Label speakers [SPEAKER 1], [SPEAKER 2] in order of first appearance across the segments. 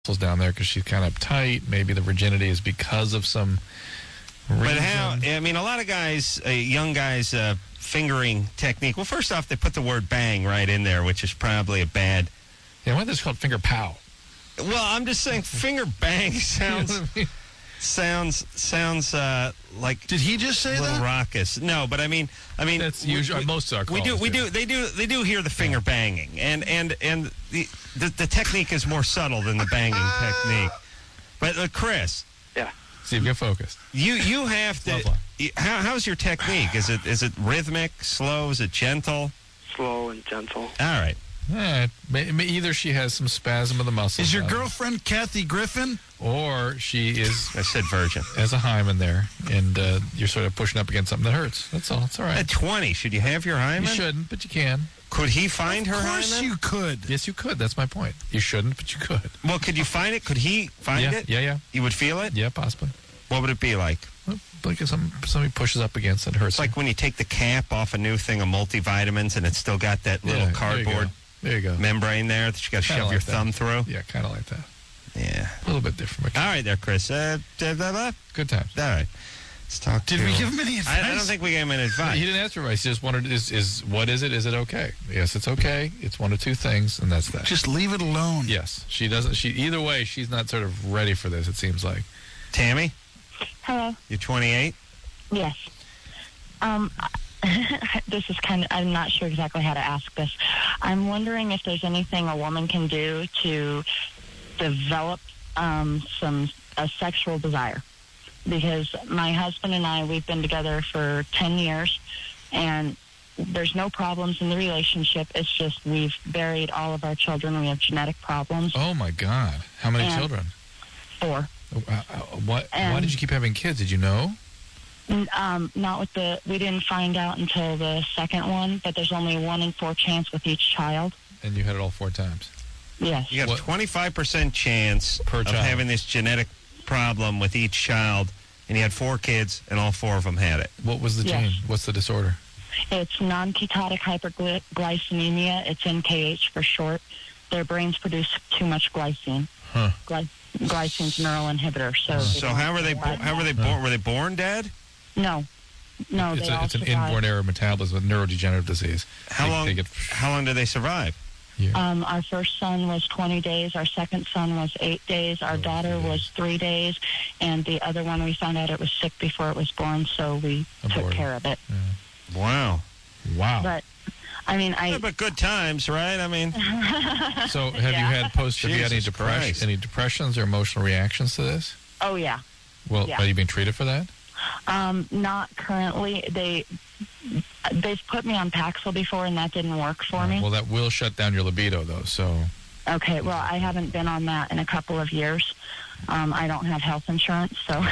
[SPEAKER 1] down there because she's kind of tight. Maybe the virginity is because of some reason.
[SPEAKER 2] But how, I mean, a lot of guys, young guys, fingering technique. Well, first off, they put the word bang right in there, which is probably a bad.
[SPEAKER 1] Yeah, why is this called finger pow?
[SPEAKER 2] Well, I'm just saying finger bang sounds like.
[SPEAKER 3] Did he just say
[SPEAKER 2] little
[SPEAKER 3] that?
[SPEAKER 2] raucous. No, but I mean
[SPEAKER 1] That's usually most of our calls.
[SPEAKER 2] They do hear the finger banging, and the technique is more subtle than the banging technique. But Chris,
[SPEAKER 4] Yeah.
[SPEAKER 1] Steve, get focused.
[SPEAKER 2] you have to. How's your technique? Is it rhythmic, slow? Is it gentle?
[SPEAKER 4] Slow and gentle.
[SPEAKER 2] All right.
[SPEAKER 1] Either she has some spasm of the muscles.
[SPEAKER 3] Is your girlfriend Kathy Griffin?
[SPEAKER 1] Or she is,
[SPEAKER 2] I said virgin.
[SPEAKER 1] Has a hymen there, and you're sort of pushing up against something that hurts. That's all. It's all right.
[SPEAKER 2] At 20, should you have your hymen?
[SPEAKER 1] You shouldn't, but you can.
[SPEAKER 2] Could he find her hymen?
[SPEAKER 3] Of course you could.
[SPEAKER 1] Yes, you could. That's my point. You shouldn't, but you could.
[SPEAKER 2] Well, could you find it? Could he find it?
[SPEAKER 1] Yeah.
[SPEAKER 2] You would feel it?
[SPEAKER 1] Yeah, possibly.
[SPEAKER 2] What would it be like?
[SPEAKER 1] Well, like if somebody pushes up against it, hurts.
[SPEAKER 2] It's like when you take the cap off a new thing of multivitamins and it's still got that little cardboard
[SPEAKER 1] there you go.
[SPEAKER 2] membrane there that you got to shove your thumb through.
[SPEAKER 1] Yeah, kind of like that.
[SPEAKER 2] Yeah.
[SPEAKER 1] A little bit different.
[SPEAKER 2] All right there, Chris.
[SPEAKER 1] Good times.
[SPEAKER 2] All right. Let's talk
[SPEAKER 3] Did we give him any advice?
[SPEAKER 2] I don't think we gave him any advice.
[SPEAKER 1] He didn't ask for advice. He just wanted, what is it? Is it okay? Yes, it's okay. It's one of two things, and that's that.
[SPEAKER 3] Just leave it alone.
[SPEAKER 1] Yes. She doesn't, either way, she's not sort of ready for this, it seems like.
[SPEAKER 2] Tammy?
[SPEAKER 5] Hello.
[SPEAKER 2] You're 28?
[SPEAKER 5] Yes. This is I'm not sure exactly how to ask this. I'm wondering if there's anything a woman can do to develop a sexual desire. Because my husband and I, we've been together for 10 years, and there's no problems in the relationship. It's just we've buried all of our children. We have genetic problems.
[SPEAKER 1] Oh, my God. How many children?
[SPEAKER 5] 4.
[SPEAKER 1] Why did you keep having kids? Did you know?
[SPEAKER 5] Not with we didn't find out until the second one, but there's only 1 in 4 chance with each child.
[SPEAKER 1] And you had it all 4 times?
[SPEAKER 5] Yes.
[SPEAKER 2] You got a 25% chance
[SPEAKER 1] per child
[SPEAKER 2] of having this genetic problem with each child, and you had 4 kids, and all 4 of them had it.
[SPEAKER 1] What was the gene? What's the disorder?
[SPEAKER 5] It's non-ketotic hyperglycemia. It's NKH for short. Their brains produce too much glycine.
[SPEAKER 1] Huh.
[SPEAKER 5] Glycine's a neural inhibitor. So
[SPEAKER 2] how were they born? Were they born dead?
[SPEAKER 5] No.
[SPEAKER 1] It's an inborn error of metabolism, a neurodegenerative disease.
[SPEAKER 2] How long did they survive?
[SPEAKER 5] Our first son was 20 days. Our second son was 8 days. Our daughter was 3 days. And the other one, we found out it was sick before it was born, so we took care of it.
[SPEAKER 1] Yeah. Wow.
[SPEAKER 5] But, I mean,
[SPEAKER 2] but good times, right? I mean.
[SPEAKER 1] So have you had any depressions or emotional reactions to this?
[SPEAKER 5] Oh, yeah.
[SPEAKER 1] Well, are you being treated for that?
[SPEAKER 5] Not currently. They've put me on Paxil before, and that didn't work for me.
[SPEAKER 1] Well, that will shut down your libido, though. So.
[SPEAKER 5] Okay. Well, I haven't been on that in a couple of years. I don't have health insurance, so.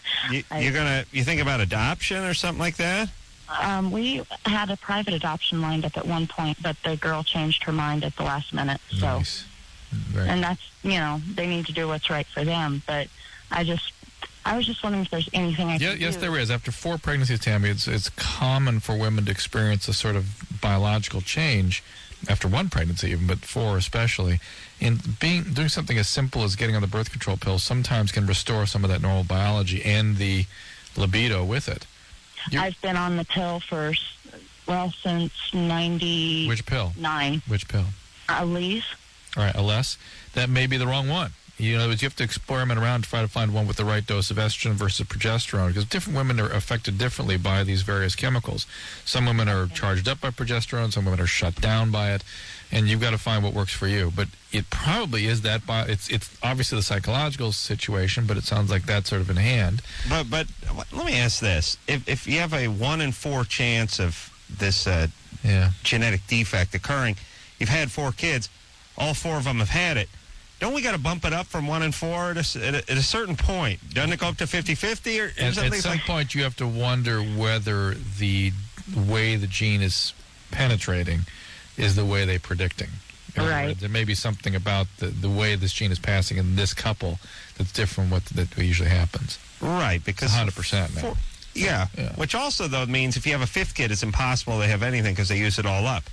[SPEAKER 2] You think about adoption or something like that?
[SPEAKER 5] We had a private adoption lined up at one point, but the girl changed her mind at the last minute. So.
[SPEAKER 1] Nice. Right.
[SPEAKER 5] And that's they need to do what's right for them. But I was just wondering if there's anything I can do.
[SPEAKER 1] Yes, there is. After 4 pregnancies, Tammy, it's common for women to experience a sort of biological change after 1 pregnancy even, but 4 especially. And doing something as simple as getting on the birth control pill sometimes can restore some of that normal biology and the libido with it.
[SPEAKER 5] I've been on the pill since 90.
[SPEAKER 1] Which pill?
[SPEAKER 5] 9.
[SPEAKER 1] Which pill?
[SPEAKER 5] Alese.
[SPEAKER 1] All right, Alese. That may be the wrong one. You have to experiment around to try to find one with the right dose of estrogen versus progesterone, because different women are affected differently by these various chemicals. Some women are charged up by progesterone, some women are shut down by it, and you've got to find what works for you. But it probably is that it's obviously the psychological situation, but it sounds like that's sort of in hand.
[SPEAKER 2] But let me ask this: if you have a 1 in 4 chance of this genetic defect occurring, you've had 4 kids, all 4 of them have had it. Don't we got to bump it up from 1 in 4 at a certain point? Doesn't it go up to 50-50 or something?
[SPEAKER 1] At some point, you have to wonder whether the way the gene is penetrating is the way they're predicting.
[SPEAKER 5] Right.
[SPEAKER 1] There may be something about the way this gene is passing in this couple that's different from what usually happens.
[SPEAKER 2] Right, because
[SPEAKER 1] 100% now.
[SPEAKER 2] Yeah, which also, though, means if you have a 5th kid, it's impossible to have anything because they use it all up.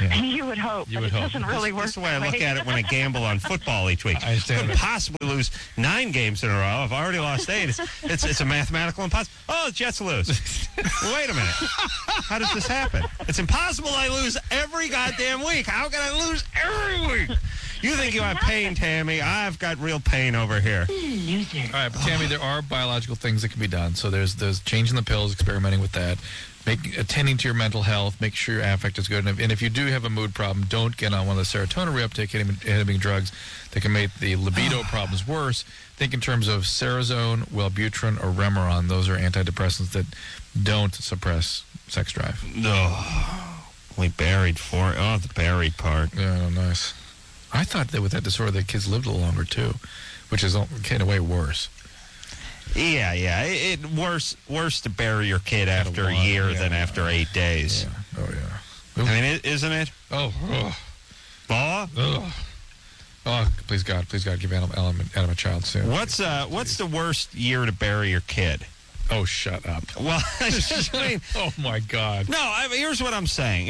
[SPEAKER 1] Yeah.
[SPEAKER 5] You would hope,
[SPEAKER 1] You
[SPEAKER 5] but
[SPEAKER 1] would
[SPEAKER 5] it
[SPEAKER 1] hope.
[SPEAKER 5] doesn't really work.
[SPEAKER 2] That's the way I
[SPEAKER 5] that
[SPEAKER 2] look
[SPEAKER 5] way.
[SPEAKER 2] at it when I gamble on football each week.
[SPEAKER 1] I understand
[SPEAKER 2] Couldn't
[SPEAKER 1] it.
[SPEAKER 2] possibly lose 9 games in a row. I've already lost 8. It's a mathematical impossible. Oh, the Jets lose. Wait a minute. How does this happen? It's impossible I lose every goddamn week. How can I lose every week? You think you have pain, Tammy. I've got real pain over here.
[SPEAKER 5] Loser.
[SPEAKER 1] All right, but Tammy, there are biological things that can be done. So there's changing the pills, experimenting with that, attending to your mental health, make sure your affect is good. And if you do have a mood problem, don't get on one of the serotonin reuptake inhibiting drugs that can make the libido problems worse. Think in terms of Cerazone, Wellbutrin, or Remeron. Those are antidepressants that don't suppress sex drive.
[SPEAKER 2] Oh, we buried the buried part.
[SPEAKER 1] Yeah, nice. I thought that with that disorder, the kids lived a little longer too, which is in a way worse.
[SPEAKER 2] Yeah. It worse to bury your kid after a year than after 8 days.
[SPEAKER 1] Yeah. Oh yeah.
[SPEAKER 2] I mean, isn't it?
[SPEAKER 1] Oh.
[SPEAKER 2] Law?
[SPEAKER 1] Oh, please God, give Adam a child soon.
[SPEAKER 2] What's the worst year to bury your kid?
[SPEAKER 1] Oh, shut up.
[SPEAKER 2] Well, I mean,
[SPEAKER 1] oh my God.
[SPEAKER 2] no. Here's what I'm saying.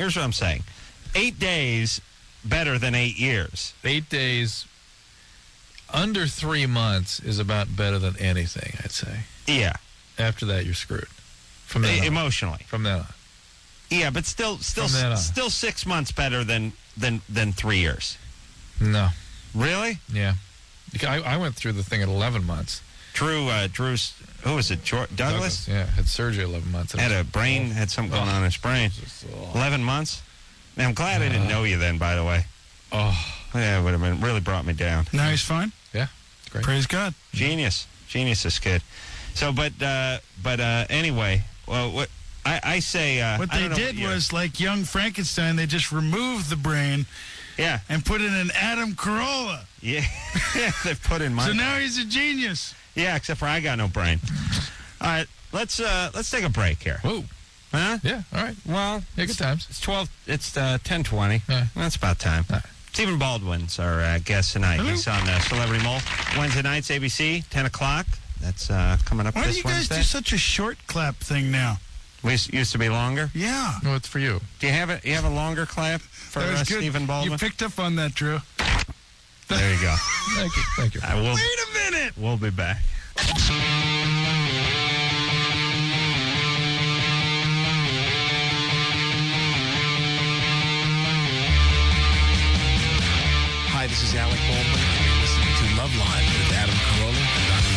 [SPEAKER 2] 8 days better than 8 years.
[SPEAKER 1] 8 days under 3 months is about better than anything, I'd say.
[SPEAKER 2] Yeah.
[SPEAKER 1] After that, you're screwed. From then on.
[SPEAKER 2] Emotionally.
[SPEAKER 1] From then on.
[SPEAKER 2] Yeah, but still 6 months better than 3 years.
[SPEAKER 1] No.
[SPEAKER 2] Really?
[SPEAKER 1] Yeah. I went through the thing at 11 months.
[SPEAKER 2] Drew's, who was it? Douglas?
[SPEAKER 1] Yeah, had surgery 11 months.
[SPEAKER 2] Had something going on in his brain. 11 months? Man, I'm glad I didn't know you then, by the way.
[SPEAKER 1] Oh.
[SPEAKER 2] Yeah, it would have really brought me down.
[SPEAKER 3] Now he's fine?
[SPEAKER 1] Yeah, great.
[SPEAKER 3] Praise God.
[SPEAKER 2] Genius, this kid. So, but anyway, well, what I say...
[SPEAKER 3] what they did was, like young Frankenstein, they just removed the brain and put in an Adam Carolla.
[SPEAKER 2] Yeah, they put in my...
[SPEAKER 3] So now he's a genius.
[SPEAKER 2] Yeah, except for I got no brain. All right, let's take a break here.
[SPEAKER 1] Whoa.
[SPEAKER 2] Huh?
[SPEAKER 1] Yeah, all right.
[SPEAKER 2] Well,
[SPEAKER 1] yeah, good times.
[SPEAKER 2] It's 10:20.
[SPEAKER 1] Yeah.
[SPEAKER 2] That's about time.
[SPEAKER 1] Right.
[SPEAKER 2] Stephen Baldwin's our guest tonight.
[SPEAKER 3] Hello.
[SPEAKER 2] He's on Celebrity Mole. Wednesday nights, ABC, 10 o'clock. That's coming up
[SPEAKER 3] Why do
[SPEAKER 2] this
[SPEAKER 3] you guys
[SPEAKER 2] Wednesday.
[SPEAKER 3] do such a short clap thing now?
[SPEAKER 2] We used to be longer.
[SPEAKER 3] Yeah.
[SPEAKER 1] No, it's for you.
[SPEAKER 2] Do you have a longer clap for
[SPEAKER 3] That was good.
[SPEAKER 2] Stephen Baldwin?
[SPEAKER 3] You picked up on that, Drew.
[SPEAKER 2] There you go.
[SPEAKER 1] Thank you.
[SPEAKER 2] I will.
[SPEAKER 3] Wait a minute.
[SPEAKER 2] We'll be back.
[SPEAKER 4] Hi, this is Alec Baldwin, and you're listening to Love Line with Adam Carolla and Dr.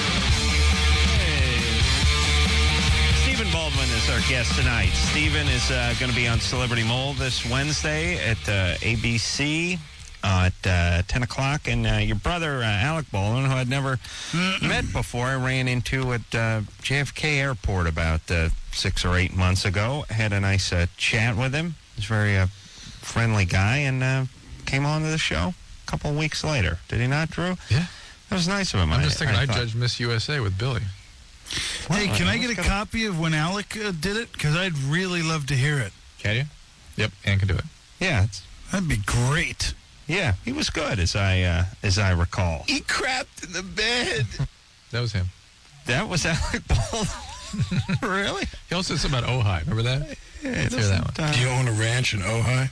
[SPEAKER 4] Drew.
[SPEAKER 2] Stephen Baldwin is our guest tonight. Stephen is going to be on Celebrity Mole this Wednesday at ABC at 10 o'clock. And your brother, Alec Baldwin, who I'd never met before, I ran into at JFK Airport about 6 or 8 months ago. Had a nice chat with him. He's a very friendly guy and came on to the show a couple of weeks later. Did he not, Drew?
[SPEAKER 1] Yeah.
[SPEAKER 2] That was nice of him.
[SPEAKER 1] I'm just thinking I
[SPEAKER 2] thought.
[SPEAKER 1] judged Miss USA with Billy.
[SPEAKER 3] Hey, can I get a
[SPEAKER 2] gonna-
[SPEAKER 3] copy of when Alec did it? Because I'd really love to hear it.
[SPEAKER 1] Can you? Yep, Ann can do it.
[SPEAKER 2] Yeah,
[SPEAKER 3] That'd be great.
[SPEAKER 2] yeah, he was good as I recall.
[SPEAKER 4] He crapped in the bed.
[SPEAKER 1] That was him.
[SPEAKER 2] That was Alec Baldwin. Really?
[SPEAKER 1] He also said something about Ojai. Remember that?
[SPEAKER 2] Yeah,
[SPEAKER 1] Let's hear that one.
[SPEAKER 3] Do you own a ranch in Ojai?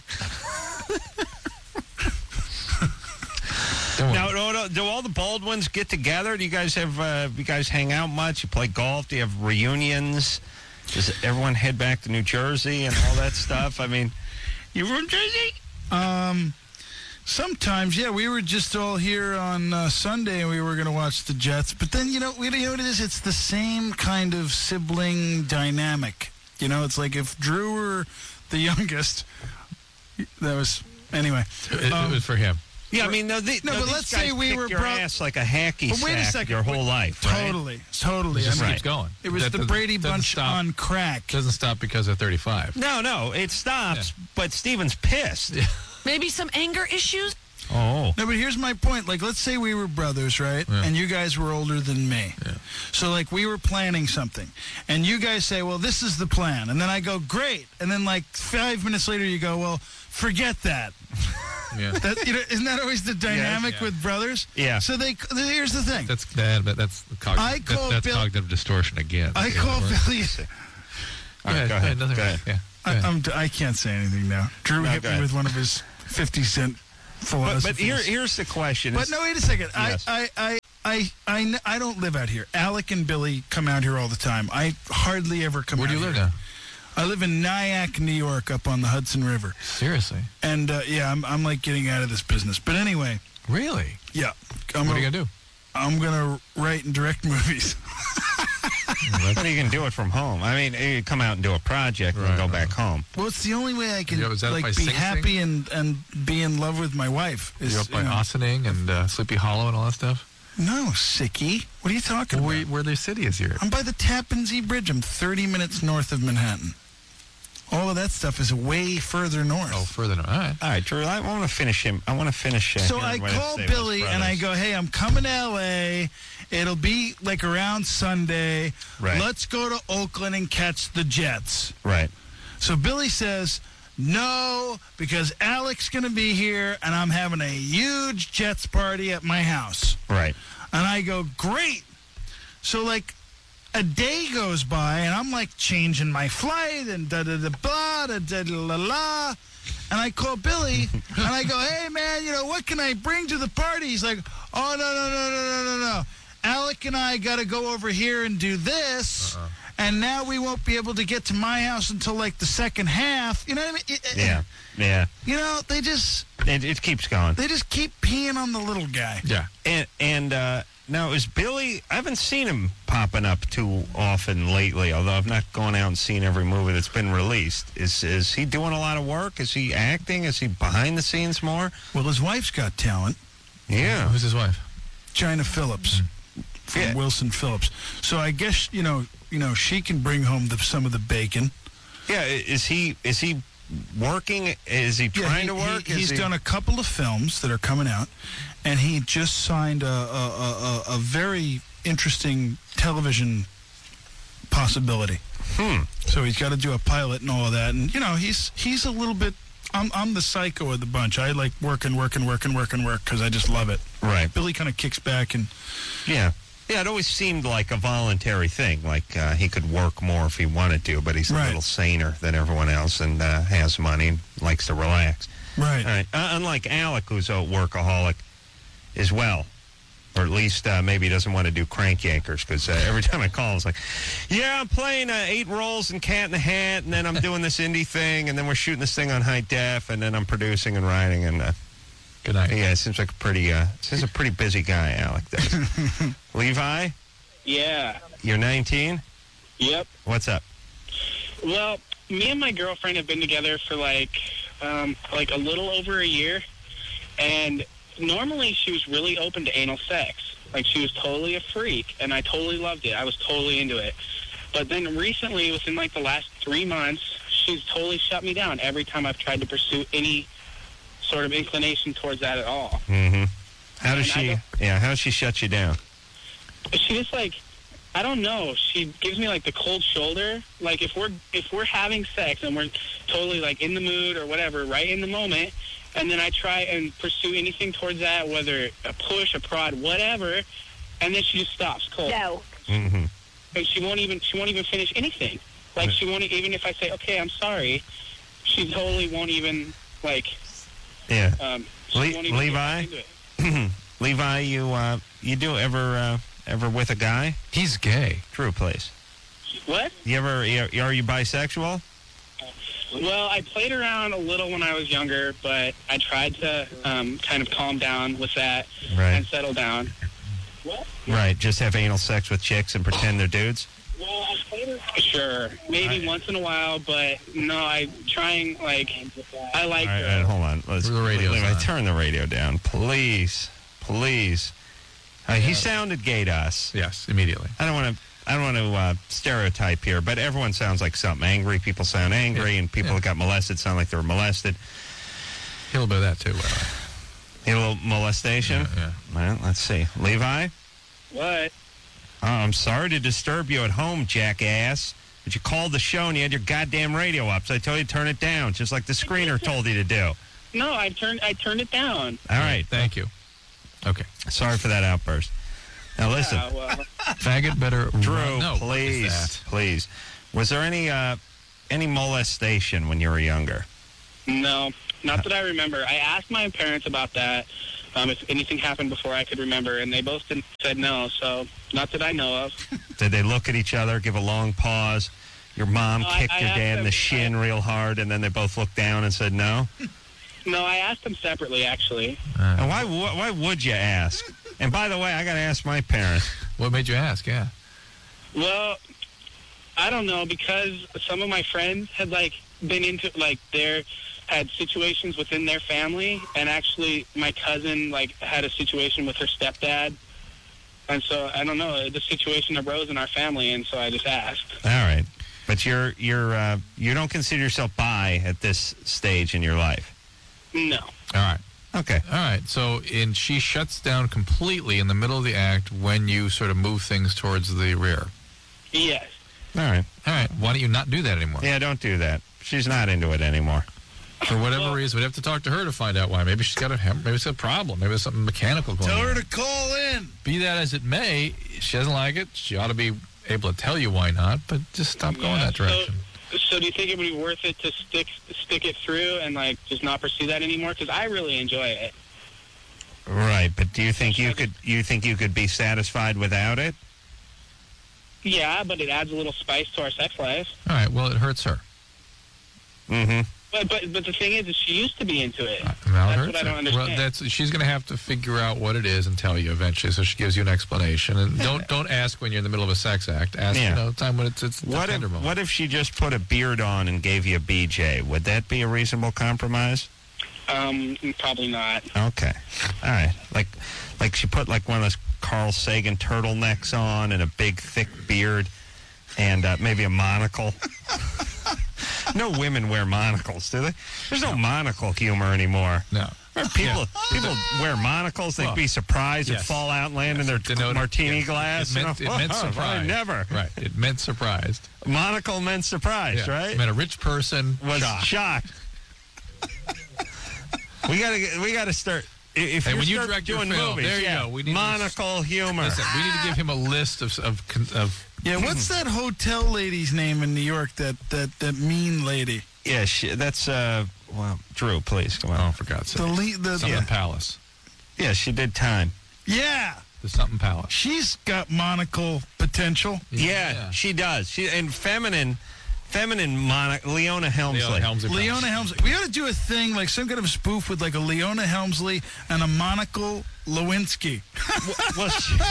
[SPEAKER 1] Don't worry.
[SPEAKER 2] Now, do all the Baldwins get together? Do you guys you guys hang out much? You play golf? Do you have reunions? Does everyone head back to New Jersey and all that stuff? I mean, you from Jersey?
[SPEAKER 3] Sometimes, yeah. We were just all here on Sunday, and we were going to watch the Jets. But then, you know what it is? It's the same kind of sibling dynamic. You know, it's like if Drew were the youngest, that was... Anyway.
[SPEAKER 1] It was for him.
[SPEAKER 2] Yeah, I mean,
[SPEAKER 3] but
[SPEAKER 2] these
[SPEAKER 3] let's say
[SPEAKER 2] guys
[SPEAKER 3] we
[SPEAKER 2] kick
[SPEAKER 3] were
[SPEAKER 2] your ass like a hacky
[SPEAKER 3] But wait a
[SPEAKER 2] sack
[SPEAKER 3] second.
[SPEAKER 2] your whole life, right?
[SPEAKER 3] Totally.
[SPEAKER 1] It just
[SPEAKER 3] I mean,
[SPEAKER 1] keeps going.
[SPEAKER 3] It was the Brady Bunch on crack.
[SPEAKER 1] Doesn't stop because of 35.
[SPEAKER 2] No, it stops, but Steven's pissed.
[SPEAKER 6] Maybe some anger issues?
[SPEAKER 2] Oh.
[SPEAKER 3] No, but here's my point. Like, let's say we were brothers, right?
[SPEAKER 1] Yeah.
[SPEAKER 3] And you guys were older than me.
[SPEAKER 1] Yeah.
[SPEAKER 3] So, like, we were planning something. And you guys say, well, this is the plan. And then I go, great. And then, like, 5 minutes later, you go, well, forget that.
[SPEAKER 1] Yeah.
[SPEAKER 3] Isn't that always the dynamic
[SPEAKER 1] Yeah.
[SPEAKER 3] with brothers?
[SPEAKER 2] Yeah.
[SPEAKER 3] So here's the thing.
[SPEAKER 1] That's
[SPEAKER 3] I call
[SPEAKER 1] that's
[SPEAKER 3] Bill-
[SPEAKER 1] cognitive distortion again.
[SPEAKER 3] I call Billy.
[SPEAKER 2] All right, go ahead.
[SPEAKER 1] Nothing
[SPEAKER 2] Go
[SPEAKER 1] wrong.
[SPEAKER 2] ahead.
[SPEAKER 1] Yeah.
[SPEAKER 3] I can't say anything now. Drew hit me with one of his 50-cent philosophies.
[SPEAKER 2] But here's the question.
[SPEAKER 3] But no, wait a second.
[SPEAKER 2] Yes.
[SPEAKER 3] I don't live out here. Alec and Billy come out here all the time. I hardly ever come out here.
[SPEAKER 1] Where do you live now?
[SPEAKER 3] I live in Nyack, New York, up on the Hudson River.
[SPEAKER 1] Seriously?
[SPEAKER 3] And, I'm like getting out of this business. But anyway.
[SPEAKER 1] Really?
[SPEAKER 3] Yeah.
[SPEAKER 1] What are you going to do?
[SPEAKER 3] I'm going to write and direct movies.
[SPEAKER 2] But you can do it from home. I mean, you come out and do a project and go back home.
[SPEAKER 3] Well, it's the only way I can
[SPEAKER 1] is that by
[SPEAKER 3] be
[SPEAKER 1] Sing
[SPEAKER 3] happy and be in love with my wife.
[SPEAKER 1] You're up by Ossining and Sleepy Hollow and all that stuff?
[SPEAKER 3] No, sickie. What are you talking about?
[SPEAKER 1] Where the city is here?
[SPEAKER 3] I'm by the Tappan Zee Bridge. I'm 30 minutes north of Manhattan. All of that stuff is way further north.
[SPEAKER 1] Oh, further north. All right,
[SPEAKER 2] Drew, I want to finish him. I want to finish.
[SPEAKER 3] So I call Billy and I go, hey, I'm coming to L.A. It'll be like around Sunday.
[SPEAKER 2] Right.
[SPEAKER 3] Let's go to Oakland and catch the Jets.
[SPEAKER 2] Right.
[SPEAKER 3] So Billy says, no, because Alec's going to be here and I'm having a huge Jets party at my house.
[SPEAKER 2] Right.
[SPEAKER 3] And I go, great. So, like, a day goes by, and I'm, like, changing my flight and da-da-da-blah, da-da-da-la-la. And I call Billy, and I go, hey, man, what can I bring to the party? He's like, oh, no. Alec and I got to go over here and do this, and now we won't be able to get to my house until, like, the second half. You know what I mean?
[SPEAKER 2] Yeah.
[SPEAKER 3] They just...
[SPEAKER 2] It keeps going.
[SPEAKER 3] They just keep peeing on the little guy.
[SPEAKER 1] Yeah.
[SPEAKER 2] And now, is Billy... I haven't seen him popping up too often lately, although I've not gone out and seen every movie that's been released. Is he doing a lot of work? Is he acting? Is he behind the scenes more?
[SPEAKER 3] Well, his wife's got talent.
[SPEAKER 2] Yeah.
[SPEAKER 1] Who's his wife?
[SPEAKER 3] China Phillips. From Wilson Phillips. So I guess, she can bring home some of the bacon.
[SPEAKER 2] Yeah, is he working? Is he trying to work?
[SPEAKER 3] He's done a couple of films that are coming out, and he just signed a very interesting television possibility. So he's got to do a pilot and all of that, and he's a little bit. I'm the psycho of the bunch. I like work because I just love it.
[SPEAKER 2] Right.
[SPEAKER 3] Billy kind of kicks back and.
[SPEAKER 2] Yeah. Yeah, it always seemed like a voluntary thing, like he could work more if he wanted to, but he's a little saner than everyone else and has money and likes to relax.
[SPEAKER 3] Right.
[SPEAKER 2] All right. Unlike Alec, who's a workaholic as well, or at least maybe he doesn't want to do Crank Yankers, because every time I call him, it's like, yeah, I'm playing 8 roles in Cat in the Hat, and then I'm doing this indie thing, and then we're shooting this thing on high def, and then I'm producing and writing, and...
[SPEAKER 1] Good night.
[SPEAKER 2] Yeah, it seems like a pretty busy guy, Alec does. Levi?
[SPEAKER 7] Yeah.
[SPEAKER 2] You're 19?
[SPEAKER 7] Yep.
[SPEAKER 2] What's up?
[SPEAKER 7] Well, me and my girlfriend have been together for like a little over a year, and normally she was really open to anal sex. Like, she was totally a freak, and I totally loved it. I was totally into it. But then recently, within like the last 3 months, she's totally shut me down every time I've tried to pursue any sort of inclination towards that at all.
[SPEAKER 2] Mm-hmm. How does she shut you down?
[SPEAKER 7] She just I don't know. She gives me like the cold shoulder. Like if we're having sex and we're totally like in the mood or whatever, right in the moment, and then I try and pursue anything towards that, whether a push, a prod, whatever, and then she just stops cold.
[SPEAKER 5] No.
[SPEAKER 2] Mm-hmm.
[SPEAKER 7] And she won't even finish anything. Like she won't even if I say, okay, I'm sorry, she totally won't even like.
[SPEAKER 2] Yeah.
[SPEAKER 7] Levi?
[SPEAKER 2] Levi, you do ever with a guy?
[SPEAKER 1] He's gay.
[SPEAKER 2] Drew, please.
[SPEAKER 7] What?
[SPEAKER 2] Are you bisexual?
[SPEAKER 7] Well, I played around a little when I was younger, but I tried to kind of calm down with that and settle down. What?
[SPEAKER 2] Right, just have anal sex with chicks and pretend they're dudes?
[SPEAKER 7] Well, I played around. Sure, maybe once in a while, but no, I like.
[SPEAKER 2] All right, hold on. Turn the radio down, please. He sounded gay to us.
[SPEAKER 1] Yes, immediately.
[SPEAKER 2] I don't want to stereotype here, but everyone sounds like something. Angry people sound angry, and people that got molested sound like they were molested.
[SPEAKER 1] A little bit of that too.
[SPEAKER 2] A little molestation.
[SPEAKER 1] Yeah.
[SPEAKER 2] Well, let's see, Levi.
[SPEAKER 7] What?
[SPEAKER 2] Oh, I'm sorry to disturb you at home, jackass. But you called the show and you had your goddamn radio up, so I told you to turn it down, just like the screener told you to do.
[SPEAKER 7] No, I turned it down.
[SPEAKER 2] All right,
[SPEAKER 1] thank you. Okay.
[SPEAKER 2] Sorry for that outburst. Now listen,
[SPEAKER 1] faggot better.
[SPEAKER 2] Drew,
[SPEAKER 1] No,
[SPEAKER 2] please. Was there any any molestation when you were younger?
[SPEAKER 7] No, not that I remember. I asked my parents about that, if anything happened before I could remember, and they both said no, so not that I know of.
[SPEAKER 2] Did they look at each other, give a long pause? Your mom kicked
[SPEAKER 7] I
[SPEAKER 2] your
[SPEAKER 7] asked
[SPEAKER 2] dad in
[SPEAKER 7] them-
[SPEAKER 2] the shin real hard, and then they both looked down and said no?
[SPEAKER 7] No, I asked them separately, actually.
[SPEAKER 2] And why would you ask? And by the way, I got to ask my parents.
[SPEAKER 1] What made you ask? Yeah.
[SPEAKER 7] Well, I don't know, because some of my friends had, been into, had situations within their family, and actually my cousin, had a situation with her stepdad. And so, I don't know, the situation arose in our family, and so I just asked.
[SPEAKER 2] All right. But you don't consider yourself bi at this stage in your life?
[SPEAKER 7] No.
[SPEAKER 1] All right.
[SPEAKER 2] Okay.
[SPEAKER 1] All right. So, she shuts down completely in the middle of the act when you sort of move things towards the rear.
[SPEAKER 7] Yes.
[SPEAKER 2] All right.
[SPEAKER 1] All right. Why don't you not do that anymore?
[SPEAKER 2] Yeah, don't do that. She's not into it anymore.
[SPEAKER 1] For whatever reason, we'd have to talk to her to find out why. Maybe she's got maybe it's a problem. Maybe there's something mechanical going on.
[SPEAKER 3] Tell her to call in.
[SPEAKER 1] Be that as it may, she doesn't like it. She ought to be able to tell you why not, but just stop going that direction.
[SPEAKER 7] So do you think it would be worth it to stick it through and just not pursue that anymore? Because I really enjoy it.
[SPEAKER 2] Right, but do you think you could be satisfied without it?
[SPEAKER 7] Yeah, but it adds a little spice to our sex life.
[SPEAKER 1] All right. Well, it hurts her.
[SPEAKER 2] Mm-hmm.
[SPEAKER 7] But the thing is she used to be into it.
[SPEAKER 1] Well,
[SPEAKER 7] That's what I don't understand.
[SPEAKER 1] Well, she's going to have to figure out what it is and tell you eventually. So she gives you an explanation, and don't ask when you're in the middle of a sex act. Ask time when it's the tender moment.
[SPEAKER 2] What if she just put a beard on and gave you a BJ? Would that be a reasonable compromise?
[SPEAKER 7] Probably not.
[SPEAKER 2] Okay. All right. Like she put one of those Carl Sagan turtlenecks on and a big thick beard and maybe a monocle. No women wear monocles, do they? There's no monocle humor anymore.
[SPEAKER 1] No.
[SPEAKER 2] People wear monocles. They'd be surprised and fall out and land in their martini glass.
[SPEAKER 1] It meant surprise.
[SPEAKER 2] Never.
[SPEAKER 1] Right. It meant surprised.
[SPEAKER 2] Monocle meant surprised, right?
[SPEAKER 1] It meant a rich person
[SPEAKER 2] was shocked. We gotta start. If
[SPEAKER 1] when you
[SPEAKER 2] start
[SPEAKER 1] direct your
[SPEAKER 2] doing
[SPEAKER 1] film,
[SPEAKER 2] movies,
[SPEAKER 1] there you go. We need
[SPEAKER 2] monocle humor.
[SPEAKER 1] Listen, we need to give him a list of
[SPEAKER 3] Yeah, what's that hotel lady's name in New York? That mean lady.
[SPEAKER 2] Yeah, that's Drew. Please come on.
[SPEAKER 1] Oh, for God's sake. Something Palace.
[SPEAKER 2] Yeah, she did time.
[SPEAKER 3] Yeah.
[SPEAKER 1] The Something Palace.
[SPEAKER 3] She's got monocle potential.
[SPEAKER 2] Yeah, she does. And feminine Leona Helmsley.
[SPEAKER 3] Leona Helmsley. We ought to do a thing, some kind of spoof with a Leona Helmsley and a monocle Lewinsky.
[SPEAKER 2] Well,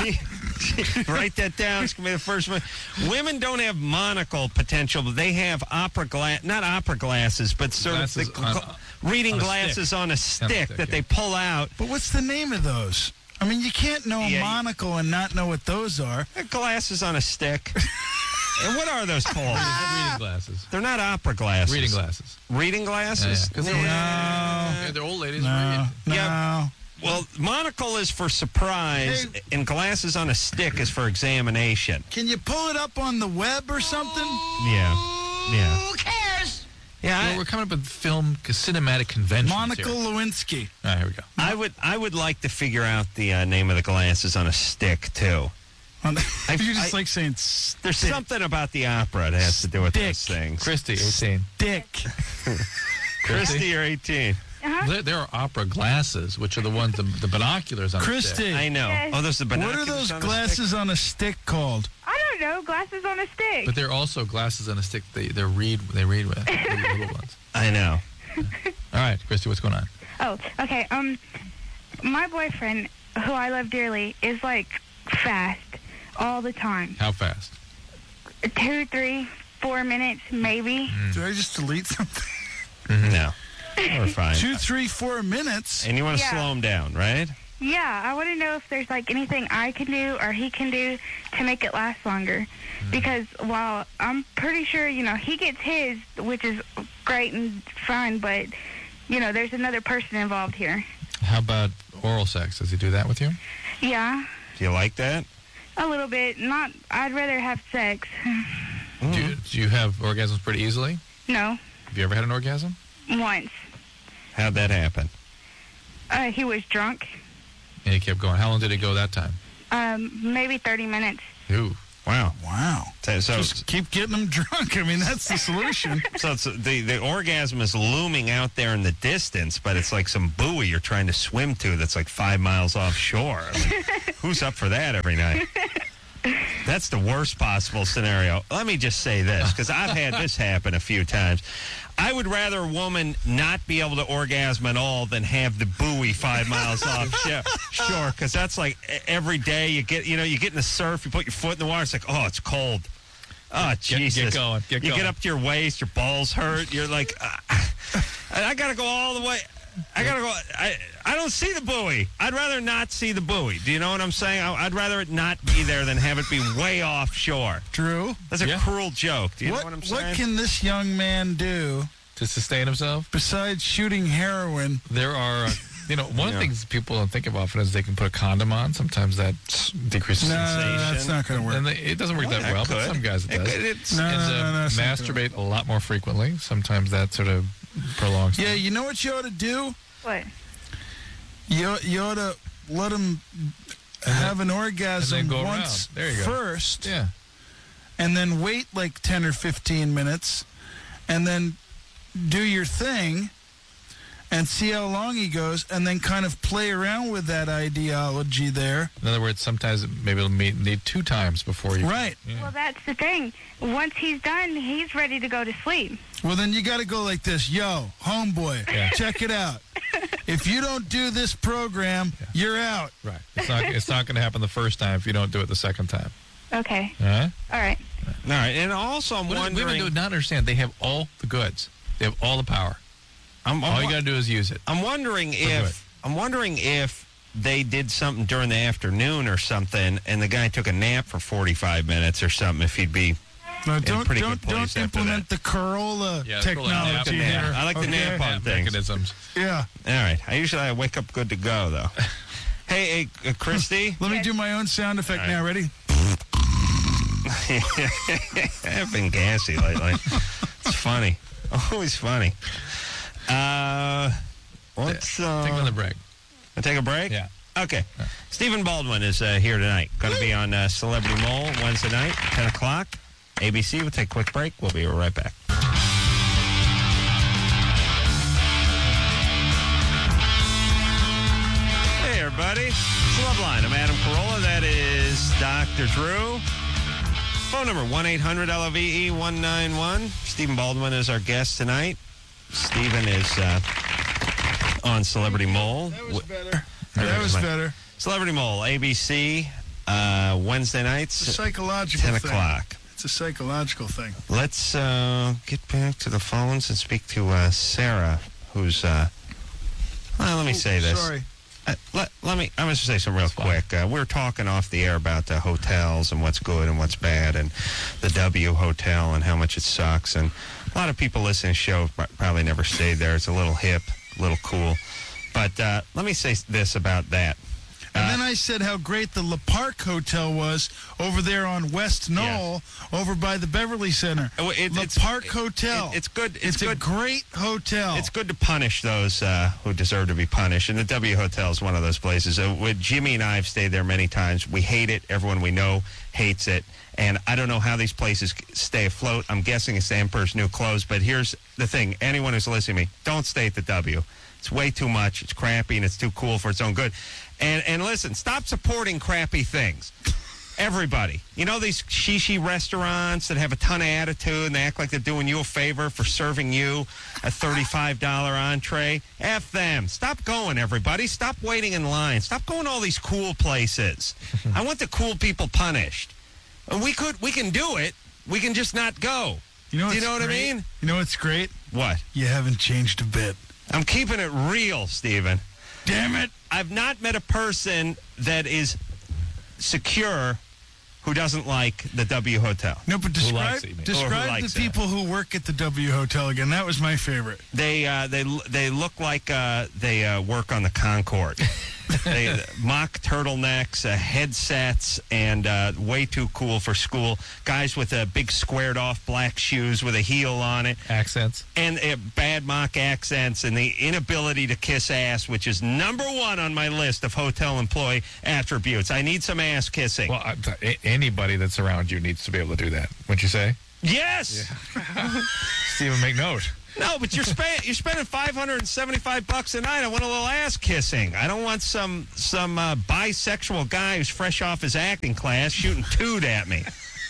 [SPEAKER 2] write that down. It's going to be the first one. Women don't have monocle potential, but they have not opera glasses, but sort
[SPEAKER 1] glasses
[SPEAKER 2] of reading glasses on a stick that they pull out.
[SPEAKER 3] But what's the name of those? I mean, you can't know a monocle and not know what those are.
[SPEAKER 2] Glasses on a stick. And what are those called?
[SPEAKER 1] Reading glasses.
[SPEAKER 2] They're not opera glasses.
[SPEAKER 1] Reading glasses.
[SPEAKER 2] Reading glasses?
[SPEAKER 3] Yeah.
[SPEAKER 1] They're old ladies read.
[SPEAKER 3] No.
[SPEAKER 2] Yeah. Well, monocle is for surprise, and glasses on a stick is for examination.
[SPEAKER 3] Can you pull it up on the web or something?
[SPEAKER 2] Yeah.
[SPEAKER 6] Who cares?
[SPEAKER 2] Yeah.
[SPEAKER 1] Well, we're coming up with cinematic conventions.
[SPEAKER 3] Monocle
[SPEAKER 1] here.
[SPEAKER 3] Lewinsky.
[SPEAKER 1] All right, here we go.
[SPEAKER 2] I would like to figure out the name of the glasses on a stick too.
[SPEAKER 3] You're just saying
[SPEAKER 2] there's something about the opera that has to do with those things.
[SPEAKER 1] Christy, 18.
[SPEAKER 3] Dick.
[SPEAKER 2] Christy, you're 18.
[SPEAKER 1] There are opera glasses, which are the ones, the binoculars on the stick.
[SPEAKER 3] Christy.
[SPEAKER 2] I know.
[SPEAKER 8] Yes.
[SPEAKER 2] Oh, those are the
[SPEAKER 3] What
[SPEAKER 2] binoculars.
[SPEAKER 3] are those
[SPEAKER 2] on a
[SPEAKER 3] glasses
[SPEAKER 2] stick?
[SPEAKER 3] on a stick called?
[SPEAKER 8] I don't know. Glasses on a stick.
[SPEAKER 1] But they're also glasses on a stick. They read with. They're little ones.
[SPEAKER 2] I know.
[SPEAKER 1] All right, Christy, what's going on?
[SPEAKER 8] Oh, okay. My boyfriend, who I love dearly, is fast all the time.
[SPEAKER 1] How fast?
[SPEAKER 8] 2, 3, 4 minutes, maybe.
[SPEAKER 3] Did I just delete something?
[SPEAKER 2] No. We're fine.
[SPEAKER 3] 2, 3, 4 minutes.
[SPEAKER 2] And you want to slow him down, right?
[SPEAKER 8] Yeah, I want to know if there's anything I can do or he can do to make it last longer. Because while I'm pretty sure, he gets his, which is great and fun, but, there's another person involved here.
[SPEAKER 1] How about oral sex? Does he do that with you?
[SPEAKER 8] Yeah,
[SPEAKER 2] Do you like that?
[SPEAKER 8] a little bit. I'd rather have sex.
[SPEAKER 1] Do you have orgasms pretty easily?
[SPEAKER 8] No,
[SPEAKER 1] Have you ever had an orgasm?
[SPEAKER 8] once.
[SPEAKER 2] How'd that happen?
[SPEAKER 8] He was drunk.
[SPEAKER 1] And he kept going. How long did it go that time?
[SPEAKER 8] Maybe 30 minutes.
[SPEAKER 1] Ooh.
[SPEAKER 2] Wow. So
[SPEAKER 3] just keep getting them drunk. I mean, that's the solution.
[SPEAKER 2] So it's the orgasm is looming out there in the distance, but it's like some buoy you're trying to swim to that's like 5 miles offshore. I mean, who's up for that every night? That's the worst possible scenario. Let me just say this, because I've had this happen a few times. I would rather a woman not be able to orgasm at all than have the buoy 5 miles offshore, because that's like every day you get in the surf, you put your foot in the water, it's like, oh, it's cold. Oh, Jesus.
[SPEAKER 1] Get going.
[SPEAKER 2] You get up to your waist, your balls hurt. You're like, I got to go all the way. I got to go. I don't see the buoy. I'd rather not see the buoy. Do you know what I'm saying? I'd rather it not be there than have it be way offshore.
[SPEAKER 3] Drew?
[SPEAKER 2] That's a cruel joke. Do you know what I'm saying?
[SPEAKER 3] What can this young man do
[SPEAKER 1] to sustain himself?
[SPEAKER 3] Besides shooting heroin?
[SPEAKER 1] There are, one of the things people don't think of often is they can put a condom on. Sometimes that decreases sensation.
[SPEAKER 3] That's not going to work.
[SPEAKER 1] And it doesn't work that well, but some guys it does. Masturbate a lot more frequently. Sometimes that sort of prolongs.
[SPEAKER 3] Yeah, you know what you ought to do?
[SPEAKER 8] What?
[SPEAKER 3] You ought to let him have an orgasm once first.
[SPEAKER 1] Yeah.
[SPEAKER 3] And then wait like 10 or 15 minutes and then do your thing and see how long he goes and then kind of play around with that ideology there.
[SPEAKER 1] In other words, sometimes maybe it'll need 2 times before you...
[SPEAKER 3] Right.
[SPEAKER 8] Yeah. Well, that's the thing. Once he's done, he's ready to go to sleep.
[SPEAKER 3] Well, then you got to go like this. Yo, homeboy, check it out. If you don't do this program, you're out.
[SPEAKER 1] Right. It's not going to happen the first time if you don't do it the second time.
[SPEAKER 8] Okay.
[SPEAKER 1] All right.
[SPEAKER 8] All right.
[SPEAKER 2] And also I'm wondering...
[SPEAKER 1] Women do not understand. They have all the goods. They have all the power. All you got to do is use it.
[SPEAKER 2] I'm wondering if they did something during the afternoon or something, and the guy took a nap for 45 minutes or something. If he'd be
[SPEAKER 3] don't implement the curl technology here.
[SPEAKER 2] I like the nap on things.
[SPEAKER 1] Mechanisms.
[SPEAKER 3] Yeah.
[SPEAKER 2] All right. I wake up good to go though. Hey, Christy.
[SPEAKER 3] Let me do my own sound effect now. Ready?
[SPEAKER 2] I've been gassy lately. It's funny. Always funny. Let's
[SPEAKER 1] take another break.
[SPEAKER 2] Take a break?
[SPEAKER 1] Yeah.
[SPEAKER 2] Okay. Yeah. Stephen Baldwin is here tonight. Going to be on Celebrity Mole Wednesday night, 10 o'clock. ABC. We'll take a quick break. We'll be right back. Hey, everybody. It's Loveline. I'm Adam Carolla. That is Dr. Drew. Phone number 1-800-LOVE-191. Stephen Baldwin is our guest tonight. Stephen is on Celebrity Mole.
[SPEAKER 3] That was better. That was better.
[SPEAKER 2] Celebrity Mole, ABC, Wednesday nights.
[SPEAKER 3] It's a psychological
[SPEAKER 2] 10
[SPEAKER 3] thing.
[SPEAKER 2] o'clock.
[SPEAKER 3] It's a psychological thing.
[SPEAKER 2] Let's get back to the phones and speak to Sarah, who's... let me say this.
[SPEAKER 3] Sorry.
[SPEAKER 2] I'm going to say something real quick. We were talking off the air about hotels and what's good and what's bad, and the W Hotel and how much it sucks. And a lot of people listening to the show probably never stayed there. It's a little hip, a little cool. But let me say this about that.
[SPEAKER 3] And then I said how great the La Park Hotel was over there on West Knoll, over by the Beverly Center. La Park Hotel.
[SPEAKER 2] It's good.
[SPEAKER 3] It's a great hotel.
[SPEAKER 2] It's good to punish those who deserve to be punished. And the W Hotel is one of those places. Jimmy and I have stayed there many times. We hate it. Everyone we know hates it. And I don't know how these places stay afloat. I'm guessing it's the Emperor's New Clothes. But here's the thing. Anyone who's listening to me, don't stay at the W. It's way too much. It's crappy, and it's too cool for its own good. And listen, stop supporting crappy things. Everybody. You know these shishi restaurants that have a ton of attitude and they act like they're doing you a favor for serving you a $35 entree? F them. Stop going, everybody. Stop waiting in line. Stop going to all these cool places. I want the cool people punished. And we can do it. We can just not go. Do you know what I mean?
[SPEAKER 3] You know what's great?
[SPEAKER 2] What?
[SPEAKER 3] You haven't changed a bit.
[SPEAKER 2] I'm keeping it real, Stephen.
[SPEAKER 3] Damn it.
[SPEAKER 2] I've not met a person that is secure who doesn't like the W Hotel.
[SPEAKER 3] No, but describe the people who work at the W Hotel again. That was my favorite.
[SPEAKER 2] They look like they work on the Concorde. Mock turtlenecks, headsets, and way too cool for school. Guys with big squared-off black shoes with a heel on it.
[SPEAKER 1] Accents.
[SPEAKER 2] And bad mock accents and the inability to kiss ass, which is number one on my list of hotel employee attributes. I need some ass kissing.
[SPEAKER 1] Well, anybody that's around you needs to be able to do that, wouldn't you say?
[SPEAKER 2] Yes!
[SPEAKER 1] Yeah. Stephen, make note.
[SPEAKER 2] No, but you're spending $575 a night. I want a little ass kissing. I don't want some bisexual guy who's fresh off his acting class shooting toot at me.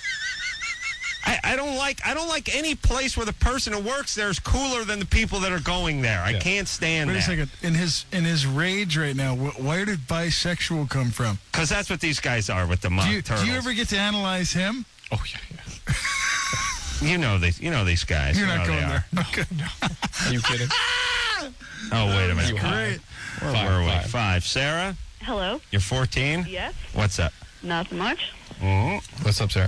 [SPEAKER 2] I don't like any place where the person who works there is cooler than the people that are going there. I can't stand that.
[SPEAKER 3] Wait a second. In his rage right now, where did bisexual come from?
[SPEAKER 2] Because that's what these guys are with the mock turtles.
[SPEAKER 3] Do you ever get to analyze him?
[SPEAKER 1] Oh yeah.
[SPEAKER 2] You know these guys.
[SPEAKER 3] You're not going there.
[SPEAKER 1] Okay. No. Are you kidding?
[SPEAKER 2] Oh, wait a minute.
[SPEAKER 3] Great.
[SPEAKER 2] Where were we? Five. Sarah?
[SPEAKER 9] Hello.
[SPEAKER 2] You're 14?
[SPEAKER 9] Yes.
[SPEAKER 2] What's up?
[SPEAKER 9] Not so much.
[SPEAKER 2] Mm-hmm.
[SPEAKER 1] What's up, Sarah?